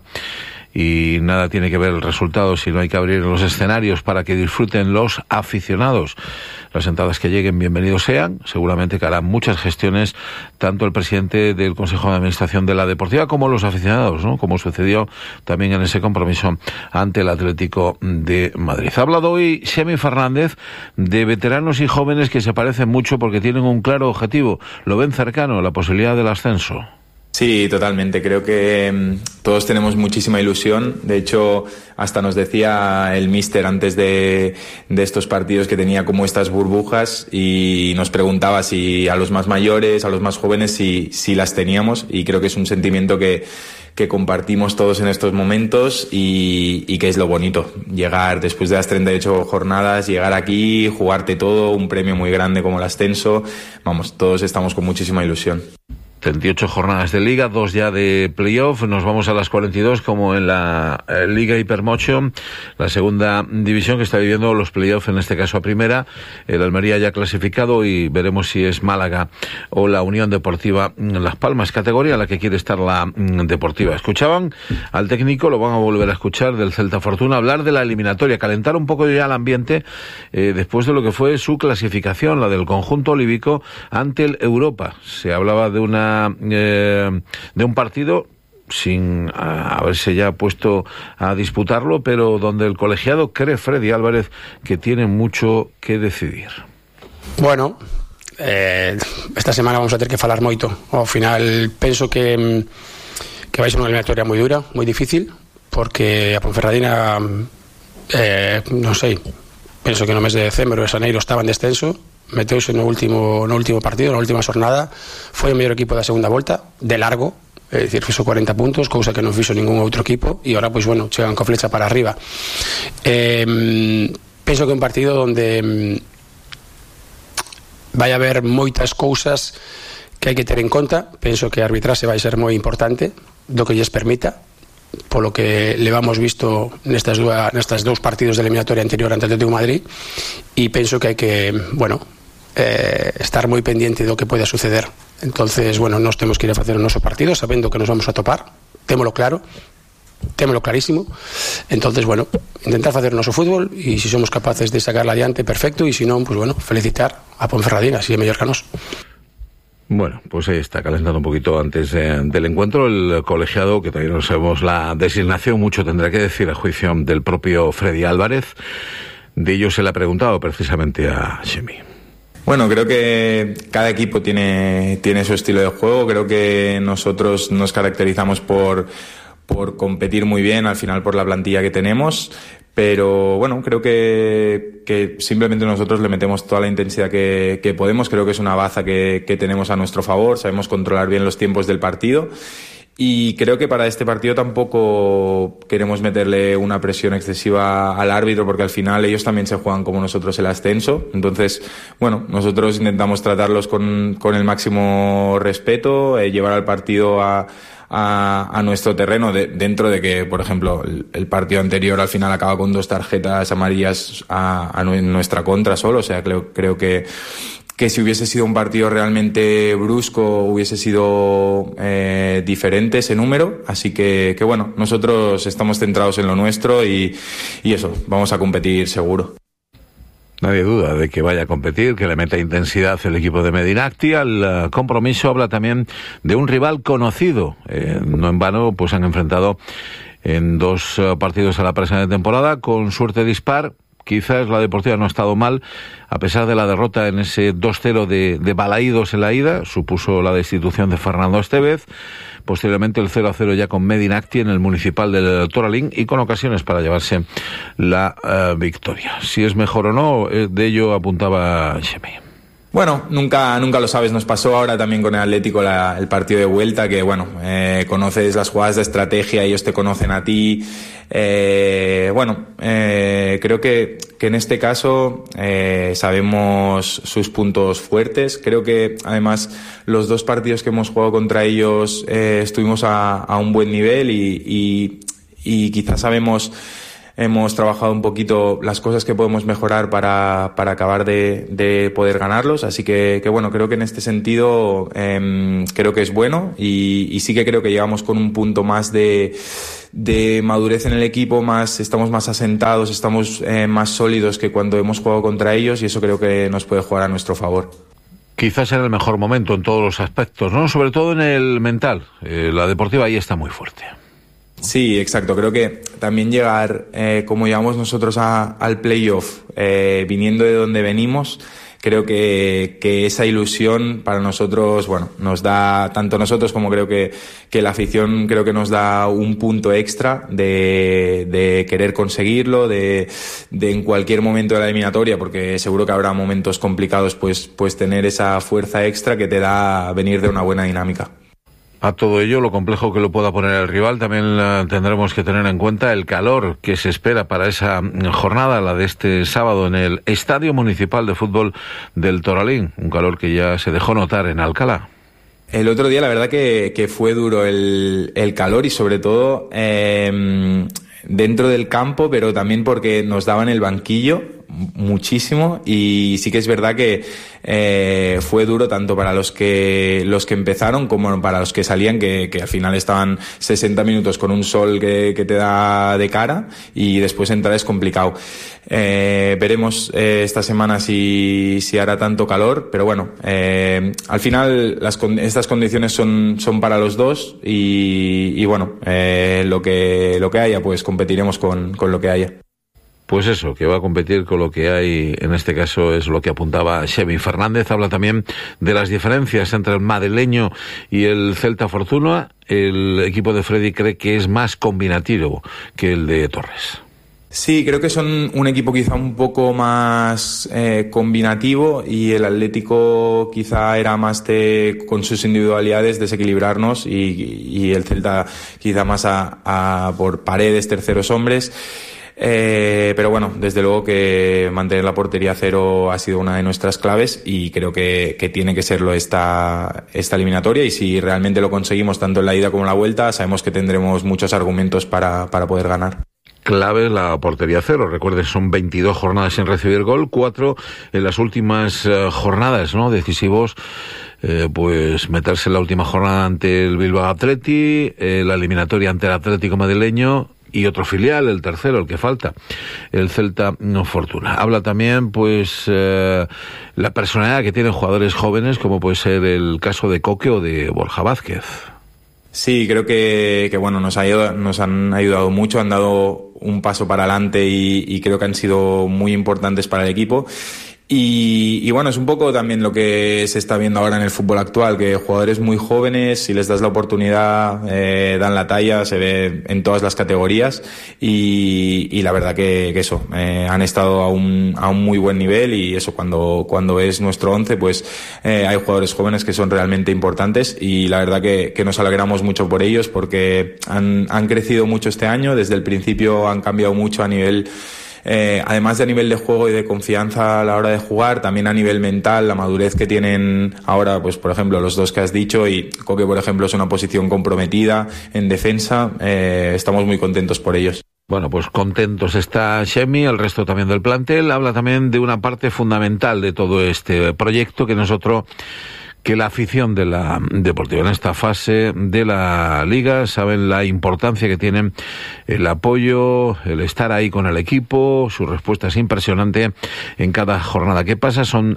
Y nada tiene que ver el resultado, sino hay que abrir los escenarios para que disfruten los aficionados. Las entradas que lleguen, bienvenidos sean. Seguramente que harán muchas gestiones, tanto el presidente del Consejo de Administración de la Deportiva como los aficionados, ¿no?, como sucedió también en ese compromiso ante el Atlético de Madrid. Ha hablado hoy Xemi Fernández de veteranos y jóvenes que se parecen mucho porque tienen un claro objetivo, lo ven cercano, la posibilidad del ascenso. Sí, totalmente. Creo que todos tenemos muchísima ilusión. De hecho, hasta nos decía el míster antes de estos partidos que tenía como estas burbujas, y nos preguntaba si a los más mayores, a los más jóvenes, si las teníamos, y creo que es un sentimiento que compartimos todos en estos momentos y que es lo bonito. Llegar después de las 38 jornadas, llegar aquí, jugarte todo, un premio muy grande como el ascenso. Vamos, todos estamos con muchísima ilusión. 38 jornadas de Liga, 2 ya de playoff, nos vamos a las 42 como en la Liga Hypermotion, la segunda división que está viviendo los playoffs, en este caso a primera. El Almería ya clasificado y veremos si es Málaga o la Unión Deportiva Las Palmas, categoría en la que quiere estar la Deportiva. Escuchaban al técnico, lo van a volver a escuchar, del Celta Fortuna, hablar de la eliminatoria, calentar un poco ya el ambiente después de lo que fue su clasificación, la del conjunto olívico ante el Europa. Se hablaba de un partido sin haberse ya puesto a disputarlo, pero donde el colegiado cree, Freddy Álvarez, que tiene mucho que decidir. Bueno, esta semana vamos a ter que falar moito. Ao final penso que vai ser unha eliminatoria moi dura, moi difícil, porque a Ponferradina non sei, penso que no mes de decembro e xaneiro estaba en descenso, meteuse no último partido, na última xornada, foi o mellor equipo da segunda volta, de largo, é dicir, fixo 40 puntos, cousa que non fixo ningún outro equipo, e ahora, pois, bueno, chegan co flecha para arriba. Penso que é un partido onde vai haber moitas cousas que hai que ter en conta. Penso que a arbitraxe vai ser moi importante, do que lles permita, polo que levamos visto nestas dous partidos de eliminatoria anterior ante o Atlético de Madrid, e penso que hai que, bueno, estar moi pendiente do que poida suceder. Entonces, bueno, nós temos que ir a facer o noso partido sabendo que nos vamos a topar, témolo claro, témolo clarísimo. Entonces, bueno, intentar facer o noso fútbol, e se somos capaces de sacarla adiante, perfecto, e se non, pues bueno, felicitar a Ponferradina, si é mellor que a nós. Bueno, pues ahí está, calentando un poquito antes del encuentro el colegiado, que todavía no sabemos la designación, mucho tendrá que decir a juicio del propio Freddy Álvarez. De ello se le ha preguntado precisamente a Xemi. Bueno, creo que cada equipo tiene su estilo de juego. Creo que nosotros nos caracterizamos por competir muy bien, al final por la plantilla que tenemos. Pero bueno, creo que simplemente nosotros le metemos toda la intensidad que podemos. Creo que es una baza que tenemos a nuestro favor. Sabemos controlar bien los tiempos del partido. Y creo que para este partido tampoco queremos meterle una presión excesiva al árbitro, porque al final ellos también se juegan como nosotros el ascenso. Entonces, bueno, nosotros intentamos tratarlos con el máximo respeto, llevar al partido a nuestro terreno, dentro de que, por ejemplo, el partido anterior al final acaba con 2 tarjetas amarillas a nuestra contra solo. O sea, creo que si hubiese sido un partido realmente brusco hubiese sido diferente ese número. Así que bueno, nosotros estamos centrados en lo nuestro y eso, vamos a competir seguro. Nadie duda de que vaya a competir, que le meta intensidad el equipo de Medinacti. Al compromiso habla también de un rival conocido. No en vano, pues han enfrentado en 2 partidos a la presente temporada, con suerte dispar, quizás la Deportiva no ha estado mal, a pesar de la derrota en ese 2-0 de Balaídos en la ida, supuso la destitución de Fernando Estevez, posteriormente el 0-0 ya con Medinacti en el Municipal del Toralín y con ocasiones para llevarse la victoria. Si es mejor o no, de ello apuntaba Xemi. Bueno, nunca lo sabes. Nos pasó ahora también con el Atlético el partido de vuelta, que bueno, conoces las jugadas de estrategia, ellos te conocen a ti. Creo que en este caso sabemos sus puntos fuertes. Creo que además los 2 partidos que hemos jugado contra ellos estuvimos a un buen nivel y quizás hemos trabajado un poquito las cosas que podemos mejorar para acabar de poder ganarlos, así que bueno, creo que en este sentido creo que es bueno y sí que creo que llegamos con un punto más de madurez en el equipo, estamos más asentados, estamos más sólidos que cuando hemos jugado contra ellos y eso creo que nos puede jugar a nuestro favor. Quizás en el mejor momento en todos los aspectos, ¿no? Sobre todo en el mental. La Deportiva ahí está muy fuerte. Sí, exacto. Creo que también llegar, como llegamos nosotros al playoff, viniendo de donde venimos, creo que esa ilusión para nosotros, bueno, nos da, tanto nosotros como creo que la afición creo que nos da un punto extra de querer conseguirlo, de en cualquier momento de la eliminatoria, porque seguro que habrá momentos complicados, pues tener esa fuerza extra que te da venir de una buena dinámica. A todo ello, lo complejo que lo pueda poner el rival, también tendremos que tener en cuenta el calor que se espera para esa jornada, la de este sábado en el Estadio Municipal de Fútbol del Toralín, un calor que ya se dejó notar en Alcalá. El otro día la verdad que fue duro el calor y sobre todo dentro del campo, pero también porque nos daban el banquillo muchísimo y sí que es verdad que fue duro tanto para los que empezaron como para los que salían, que al final estaban 60 minutos con un sol que te da de cara y después entrar es complicado. Veremos esta semana si hará tanto calor, pero bueno, al final estas condiciones son para los dos y bueno, lo que haya, pues competiremos con lo que haya. Pues eso, que va a competir con lo que hay, en este caso es lo que apuntaba Xemi Fernández. Habla también de las diferencias entre el madrileño y el Celta Fortuna. El equipo de Freddy cree que es más combinativo que el de Torres. Sí, creo que son un equipo quizá un poco más combinativo y el Atlético quizá era más con sus individualidades desequilibrarnos y el Celta quizá más por paredes, terceros hombres. Pero bueno, desde luego que mantener la portería a cero ha sido una de nuestras claves y creo que tiene que serlo esta eliminatoria y si realmente lo conseguimos tanto en la ida como en la vuelta, sabemos que tendremos muchos argumentos para poder ganar. Clave la portería a cero. Recuerden, son 22 jornadas sin recibir gol, 4 en las últimas jornadas, ¿no? Decisivos. Pues meterse en la última jornada ante el Bilbao Athletic, la eliminatoria ante el Atlético madrileño y otro filial, el tercero, el que falta, el Celta Fortuna. Habla también, pues, la personalidad que tienen jugadores jóvenes, como puede ser el caso de Coque o de Borja Vázquez. Sí, creo que bueno, nos han ayudado mucho, han dado un paso para adelante y creo que han sido muy importantes para el equipo. Y bueno, es un poco también lo que se está viendo ahora en el fútbol actual, que jugadores muy jóvenes, si les das la oportunidad, dan la talla, se ve en todas las categorías y la verdad que eso, han estado a un muy buen nivel y eso cuando es nuestro 11, pues hay jugadores jóvenes que son realmente importantes y la verdad que nos alegramos mucho por ellos porque han crecido mucho este año, desde el principio han cambiado mucho a nivel además de a nivel de juego y de confianza a la hora de jugar, también a nivel mental, la madurez que tienen ahora, pues por ejemplo los dos que has dicho y Coque por ejemplo es una posición comprometida en defensa, estamos muy contentos por ellos. Bueno, pues contentos está Xemi, el resto también del plantel. Habla también de una parte fundamental de todo este proyecto que nosotros que la afición de la Deportiva en esta fase de la Liga saben la importancia que tienen el apoyo, el estar ahí con el equipo. Su respuesta es impresionante en cada jornada que pasa. Son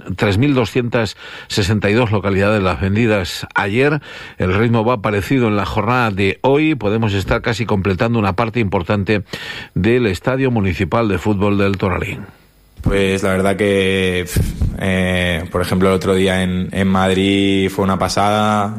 3.262 localidades las vendidas ayer. El ritmo va parecido en la jornada de hoy. Podemos estar casi completando una parte importante del Estadio Municipal de Fútbol del Toralín. Pues la verdad que, por ejemplo, el otro día en Madrid fue una pasada.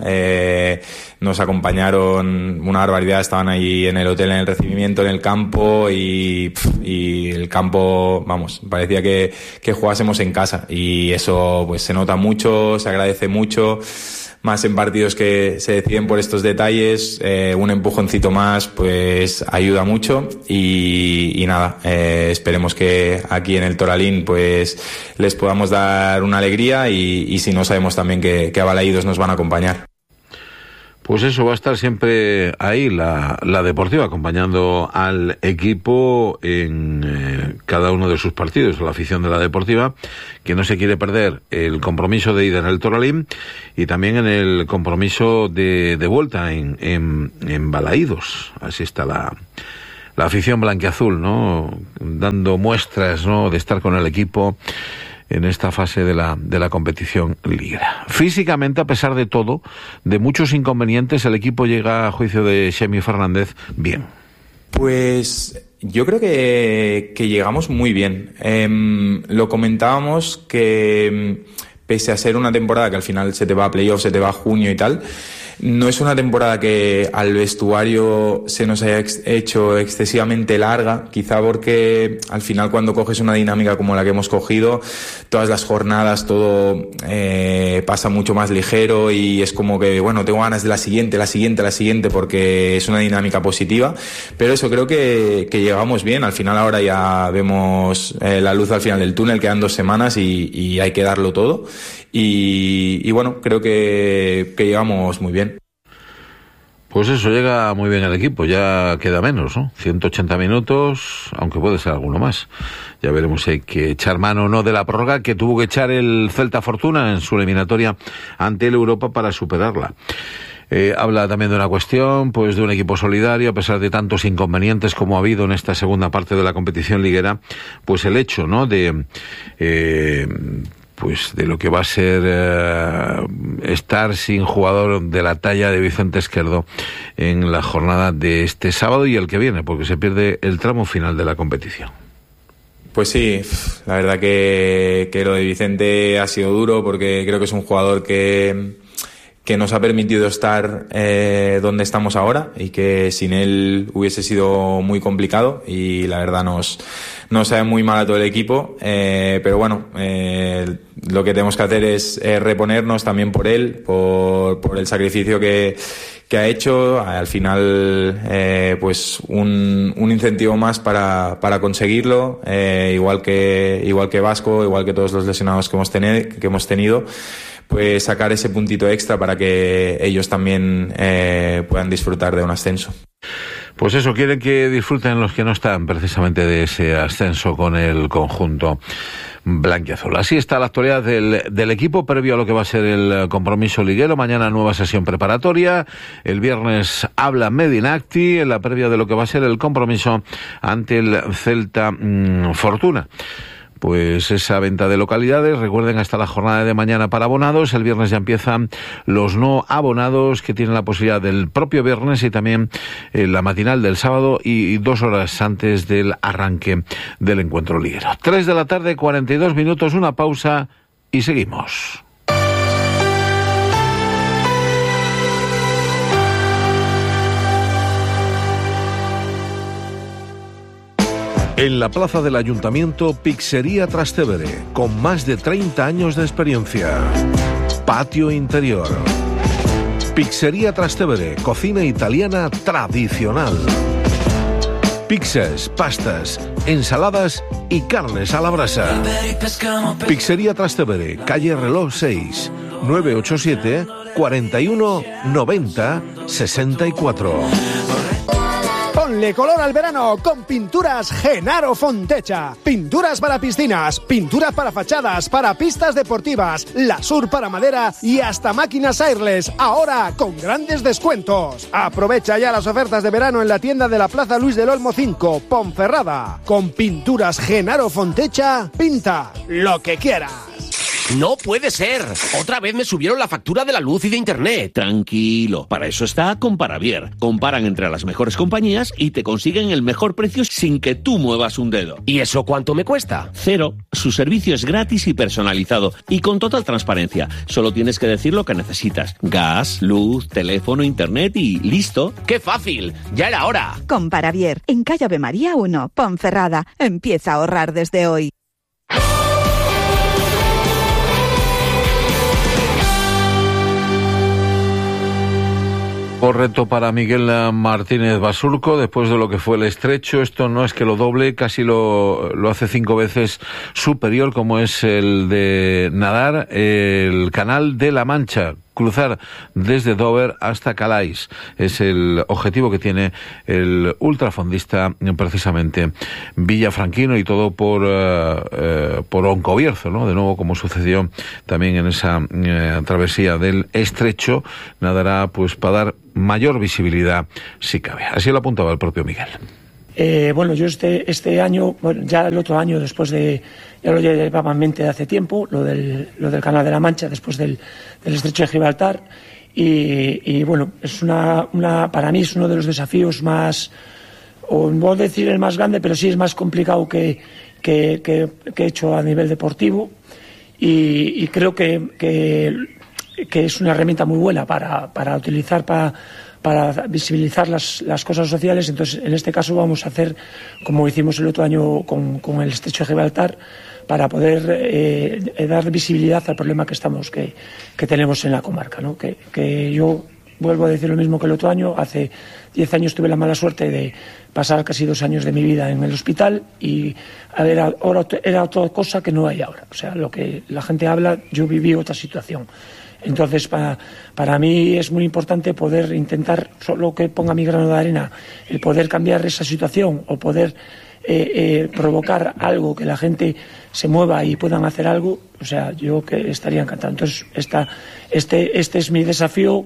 Nos acompañaron una barbaridad, estaban ahí en el hotel, en el recibimiento, en el campo y el campo, vamos, parecía que jugásemos en casa, y eso pues se nota mucho, se agradece mucho. Más en partidos que se deciden por estos detalles, un empujoncito más pues ayuda mucho, y nada, esperemos que aquí en el Toralín pues les podamos dar una alegría, y si no, sabemos también que abalaídos nos van a acompañar. Pues eso, va a estar siempre ahí la Deportiva, acompañando al equipo en cada uno de sus partidos, la afición de la Deportiva, que no se quiere perder el compromiso de ida en el Toralín y también en el compromiso de vuelta en Balaídos. Así está la afición blanquiazul, ¿no? Dando muestras, ¿no?, de estar con el equipo en esta fase de la competición liguera. Físicamente, a pesar de todo, de muchos inconvenientes, el equipo llega, a juicio de Xemi Fernández, bien. Pues yo creo que llegamos muy bien. Lo comentábamos que pese a ser una temporada que al final se te va a playoff, se te va a junio y tal, no es una temporada que al vestuario se nos haya hecho excesivamente larga, quizá porque al final cuando coges una dinámica como la que hemos cogido, todas las jornadas todo pasa mucho más ligero, y es como que, bueno, tengo ganas de la siguiente, porque es una dinámica positiva. Pero eso, creo que llegamos bien. Al final ahora ya vemos la luz al final del túnel, quedan 2 semanas y hay que darlo todo. Y bueno, creo que llegamos muy bien. Pues eso, llega muy bien el equipo, ya queda menos, ¿no? 180 minutos, aunque puede ser alguno más. Ya veremos si hay que echar mano o no de la prórroga que tuvo que echar el Celta Fortuna en su eliminatoria ante el Europa para superarla. Habla también de una cuestión, pues de un equipo solidario, a pesar de tantos inconvenientes como ha habido en esta segunda parte de la competición liguera, pues el hecho, ¿no?, pues de lo que va a ser estar sin jugador de la talla de Vicente Esquerdo en la jornada de este sábado y el que viene, porque se pierde el tramo final de la competición. Pues sí, la verdad que lo de Vicente ha sido duro, porque creo que es un jugador que nos ha permitido estar donde estamos ahora, y que sin él hubiese sido muy complicado, y la verdad nos sabe muy mal a todo el equipo, pero bueno, lo que tenemos que hacer es reponernos también por él, por el sacrificio que ha hecho. Al final pues un incentivo más para conseguirlo, igual que Vasco, igual que todos los lesionados que hemos tenido, pues sacar ese puntito extra para que ellos también puedan disfrutar de un ascenso. Pues eso, quieren que disfruten los que no están precisamente de ese ascenso con el conjunto blanquiazul. Así está la actualidad del equipo previo a lo que va a ser el compromiso liguero. Mañana nueva sesión preparatoria. El viernes habla Medinacti en la previa de lo que va a ser el compromiso ante el Celta Fortuna. Pues esa venta de localidades, recuerden, hasta la jornada de mañana para abonados. El viernes ya empiezan los no abonados, que tienen la posibilidad del propio viernes y también la matinal del sábado y 2 horas antes del arranque del encuentro liguero. 3 de la tarde, 42 minutos, una pausa y seguimos. En la plaza del Ayuntamiento, Pizzería Trastevere, con más de 30 años de experiencia. Patio interior. Pizzería Trastevere, cocina italiana tradicional. Pizzas, pastas, ensaladas y carnes a la brasa. Pizzería Trastevere, calle Reloj 6, 987 41 90 64. Ponle color al verano con Pinturas Genaro Fontecha. Pinturas para piscinas, pinturas para fachadas, para pistas deportivas, Lasur para madera y hasta máquinas airless, ahora con grandes descuentos. Aprovecha ya las ofertas de verano en la tienda de la Plaza Luis del Olmo 5, Ponferrada. Con Pinturas Genaro Fontecha, pinta lo que quieras. ¡No puede ser! Otra vez me subieron la factura de la luz y de internet. Tranquilo, para eso está Comparavier. Comparan entre las mejores compañías y te consiguen el mejor precio sin que tú muevas un dedo. ¿Y eso cuánto me cuesta? 0. Su servicio es gratis y personalizado y con total transparencia. Solo tienes que decir lo que necesitas. Gas, luz, teléfono, internet y listo. ¡Qué fácil! ¡Ya era hora! Comparavier, en calle Ave María 1, Ponferrada. Empieza a ahorrar desde hoy. Reto para Miguel Martínez Basurco, después de lo que fue el estrecho. Esto no es que lo doble, casi lo hace 5 veces superior, como es el de nadar el Canal de la Mancha, cruzar desde Dover hasta Calais. Es el objetivo que tiene el ultrafondista, precisamente villafranquino, y todo por Oncobierzo, ¿no? De nuevo, como sucedió también en esa travesía del estrecho, nadará pues para dar mayor visibilidad si cabe. Así lo apuntaba el propio Miguel. Bueno, yo este año, bueno, ya el otro año, después de, ya lo llevaba en mente de hace tiempo, lo del Canal de la Mancha, después del estrecho de Gibraltar, y bueno, es para mí es uno de los desafíos más, o no voy a decir el más grande, pero sí es más complicado que he hecho a nivel deportivo, y creo que es una herramienta muy buena para utilizar para visibilizar las cosas sociales. Entonces, en este caso vamos a hacer como hicimos el otro año con el estrecho de Gibraltar, para poder dar visibilidad al problema que tenemos en la comarca, ¿no? Que yo vuelvo a decir lo mismo que el otro año. Hace 10 años tuve la mala suerte de pasar casi 2 años de mi vida en el hospital, y era otra cosa que no hay ahora. O sea, lo que la gente habla, yo viví otra situación. Entonces, para mí es muy importante poder intentar, solo que ponga mi grano de arena, el poder cambiar esa situación, o poder provocar algo, que la gente se mueva y puedan hacer algo. O sea, yo que estaría encantado. Entonces, este es mi desafío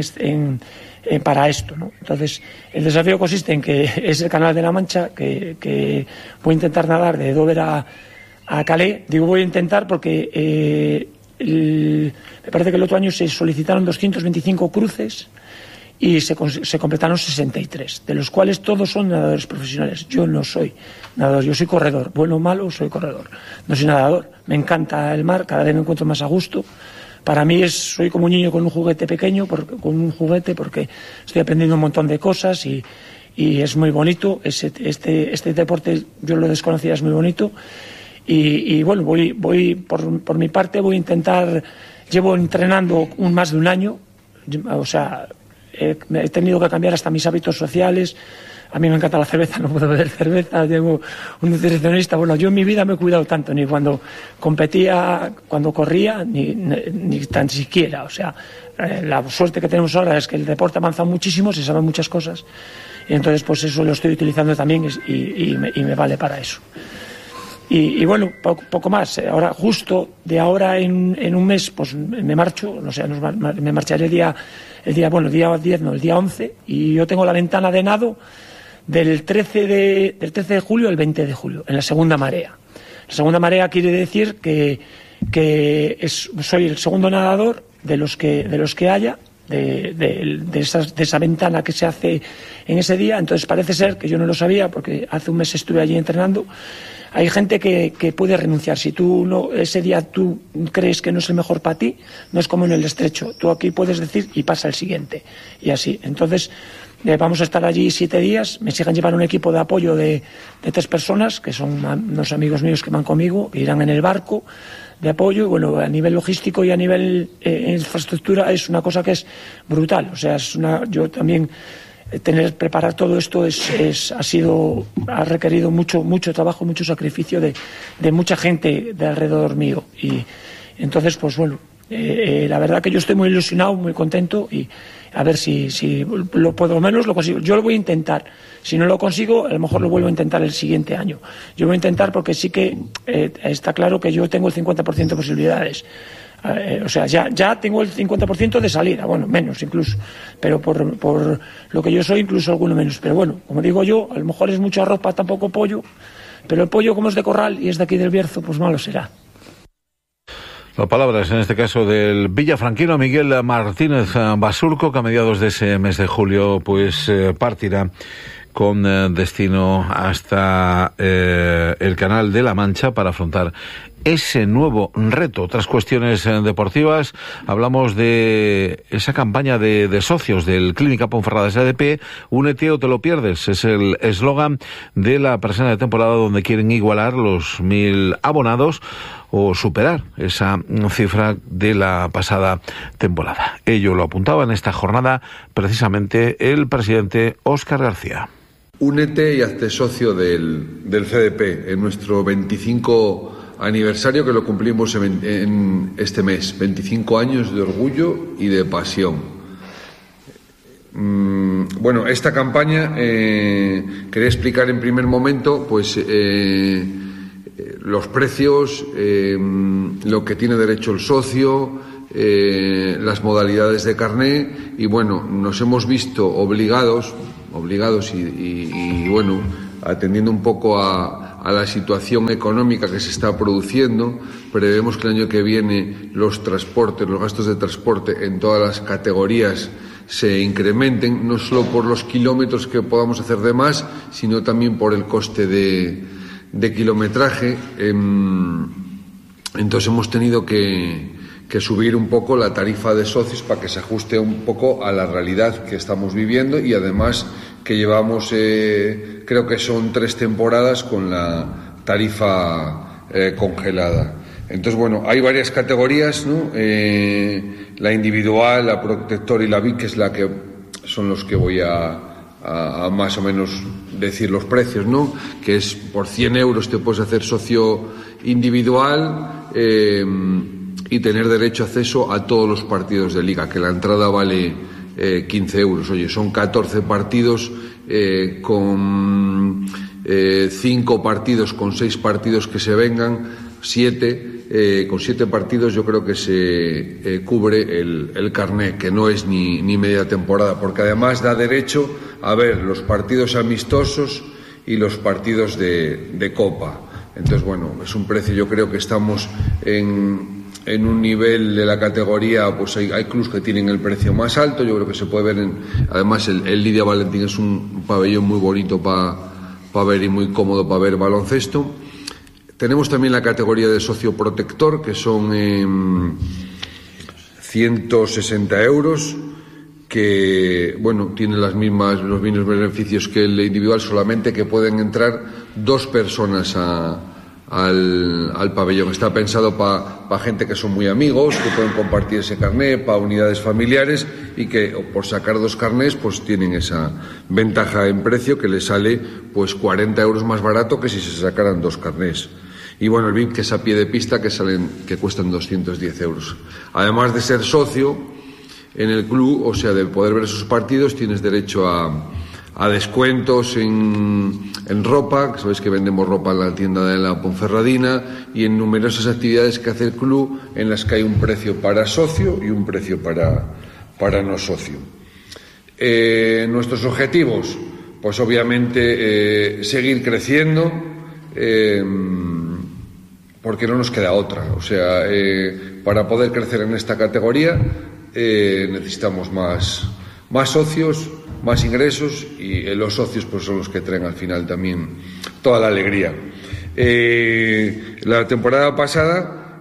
para esto, ¿no? Entonces, el desafío consiste en que es el Canal de la Mancha, que voy a intentar nadar de Dover a Calais. Digo voy a intentar porque me parece que el otro año se solicitaron 225 cruces y se completaron 63, de los cuales todos son nadadores profesionales. Yo no soy nadador, yo soy corredor. Bueno o malo, soy corredor. No soy nadador. Me encanta el mar, cada vez me encuentro más a gusto. Para mí soy como un niño con un juguete pequeño, porque estoy aprendiendo un montón de cosas y es muy bonito. Este deporte yo lo desconocía, es muy bonito. Y bueno, voy por mi parte, voy a intentar, llevo entrenando más de un año, o sea, he tenido que cambiar hasta mis hábitos sociales. A mí me encanta la cerveza, no puedo beber cerveza, tengo un nutricionista. Bueno, yo en mi vida me he cuidado tanto, ni cuando competía, cuando corría, ni tan siquiera. O sea, la suerte que tenemos ahora es que el deporte avanza muchísimo, se saben muchas cosas, y entonces pues eso lo estoy utilizando también, y me vale para eso. Y bueno, poco más. Ahora, justo de ahora en un mes, pues me marcho, no sé, me marcharé el día 10, no, el día 11, y yo tengo la ventana de nado del 13 de julio al 20 de julio, en la segunda marea. La segunda marea quiere decir que soy el segundo nadador de los que haya, de esa ventana que se hace en ese día. Entonces parece ser que yo no lo sabía, porque hace un mes estuve allí entrenando. Hay gente que puede renunciar. Si ese día tú crees que no es el mejor para ti, no es como en el estrecho. Tú aquí puedes decir y pasa el siguiente. Y así. Entonces, vamos a estar allí 7 días. Me exigen llevar un equipo de apoyo de 3 personas, que son unos amigos míos que van conmigo, que irán en el barco de apoyo. Y bueno, a nivel logístico y a nivel infraestructura es una cosa que es brutal. O sea, yo también preparar todo esto ha requerido mucho trabajo, mucho sacrificio de mucha gente de alrededor mío. Y entonces, pues bueno, la verdad que yo estoy muy ilusionado, muy contento, y a ver si por lo menos lo consigo. Yo lo voy a intentar. Si no lo consigo, a lo mejor lo vuelvo a intentar el siguiente año. Yo voy a intentar porque sí que está claro que yo tengo el 50% de posibilidades. O sea, ya tengo el 50% de salida, bueno, menos incluso, pero por lo que yo soy, incluso alguno menos. Pero bueno, como digo yo, a lo mejor es mucho arroz para tan poco pollo, pero el pollo, como es de Corral y es de aquí del Bierzo, pues malo será. Las palabras, en este caso, del villafranquino Miguel Martínez Basurco, que a mediados de ese mes de julio pues partirá con destino hasta el Canal de la Mancha para afrontar ese nuevo reto. Otras cuestiones deportivas, hablamos de esa campaña de socios del Clínica Ponferrada SDP, únete o te lo pierdes, es el eslogan de la presente de temporada, donde quieren igualar los 1.000 abonados o superar esa cifra de la pasada temporada. Ello lo apuntaba en esta jornada precisamente el presidente Óscar García. Únete y hazte socio del CDP en nuestro 25 aniversario, que lo cumplimos en este mes. 25 años de orgullo y de pasión. Bueno, esta campaña quería explicar en primer momento pues los precios, lo que tiene derecho el socio, las modalidades de carné, y bueno, nos hemos visto obligados y bueno, atendiendo un poco a la situación económica que se está produciendo, prevemos que el año que viene los gastos de transporte en todas las categorías se incrementen, no solo por los kilómetros que podamos hacer de más, sino también por el coste de kilometraje. Entonces hemos tenido que subir un poco la tarifa de socios para que se ajuste un poco a la realidad que estamos viviendo, y además que llevamos, creo que son 3 temporadas con la tarifa congelada. Entonces, bueno, hay varias categorías, ¿no? La individual, la protector y la VIP, que es la que son los que voy a más o menos decir los precios, ¿no? Que es por 100 euros te puedes hacer socio individual y tener derecho a acceso a todos los partidos de liga, que la entrada vale 15 euros. Oye, son 14 partidos con 5 partidos, con 6 partidos que se vengan, 7, con 7 partidos yo creo que se cubre el carné, que no es ni media temporada, porque además da derecho a ver los partidos amistosos y los partidos de Copa. Entonces, bueno, es un precio, yo creo que estamos en un nivel de la categoría, pues hay clubes que tienen el precio más alto. Yo creo que se puede ver además el Lidia Valentín es un pabellón muy bonito para ver y muy cómodo para ver baloncesto. Tenemos también la categoría de socio protector, que son 160 euros, que bueno, tiene los mismos beneficios que el individual, solamente que pueden entrar 2 personas al pabellón. Está pensado para gente que son muy amigos, que pueden compartir ese carné, para unidades familiares, y que por sacar 2 carnés pues tienen esa ventaja en precio, que les sale pues 40 euros más barato que si se sacaran 2 carnés. Y bueno, el VIP, que es a pie de pista, que cuestan 210 euros. Además de ser socio en el club, o sea, de poder ver esos partidos, tienes derecho a descuentos en ropa, que sabéis que vendemos ropa en la tienda de la Ponferradina, y en numerosas actividades que hace el club, en las que hay un precio para socio y un precio para no socio. Nuestros objetivos, pues obviamente seguir creciendo, porque no nos queda otra. O sea, para poder crecer en esta categoría necesitamos más socios, más ingresos, y los socios pues son los que traen al final también toda la alegría. La temporada pasada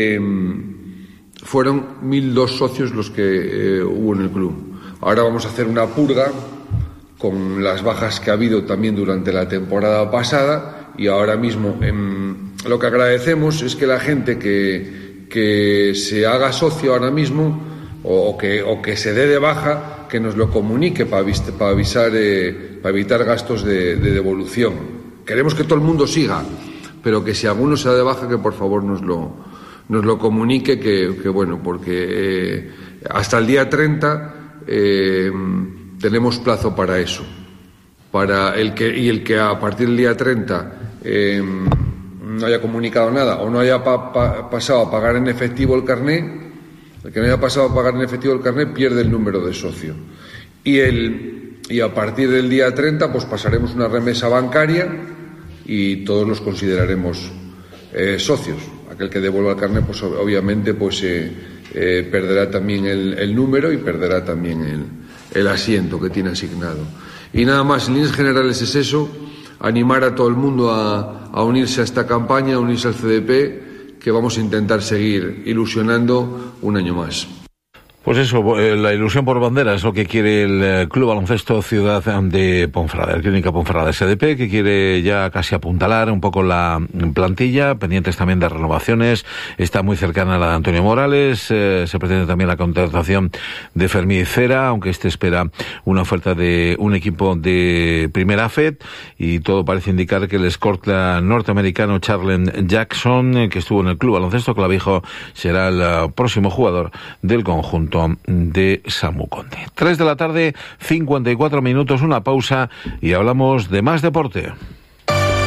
fueron 1.002 socios los que hubo en el club. Ahora vamos a hacer una purga con las bajas que ha habido también durante la temporada pasada, y ahora mismo lo que agradecemos es que la gente que se haga socio ahora mismo o que se dé de baja, que nos lo comunique para avisar, para evitar gastos de devolución. Queremos que todo el mundo siga, pero que si alguno se da de baja, que por favor nos lo comunique, que bueno, porque hasta el día 30 tenemos plazo para eso. Para el que a partir del día 30 no haya comunicado nada o no haya pasado a pagar en efectivo el carné, el que no haya pasado a pagar en efectivo el carné pierde el número de socio. Y a partir del día 30 pues pasaremos una remesa bancaria y todos los consideraremos socios. Aquel que devuelva el carné pues obviamente pues perderá también el número y perderá también el asiento que tiene asignado. Y nada más, en líneas generales es eso, animar a todo el mundo a unirse a esta campaña, a unirse al CDP, que vamos a intentar seguir ilusionando un año más. Pues eso, la ilusión por bandera es lo que quiere el Club Baloncesto Ciudad de Ponferrada, el Clínica Ponferrada SDP, que quiere ya casi apuntalar un poco la plantilla, pendientes también de renovaciones, está muy cercana a la de Antonio Morales, se pretende también la contratación de Fermín Cera, aunque espera una oferta de un equipo de primera FED, y todo parece indicar que el escort norteamericano Charlen Jackson, que estuvo en el Club Baloncesto Clavijo, será el próximo jugador del conjunto de Samu Conde. 3 de la tarde, 54 minutos, una pausa y hablamos de más deporte.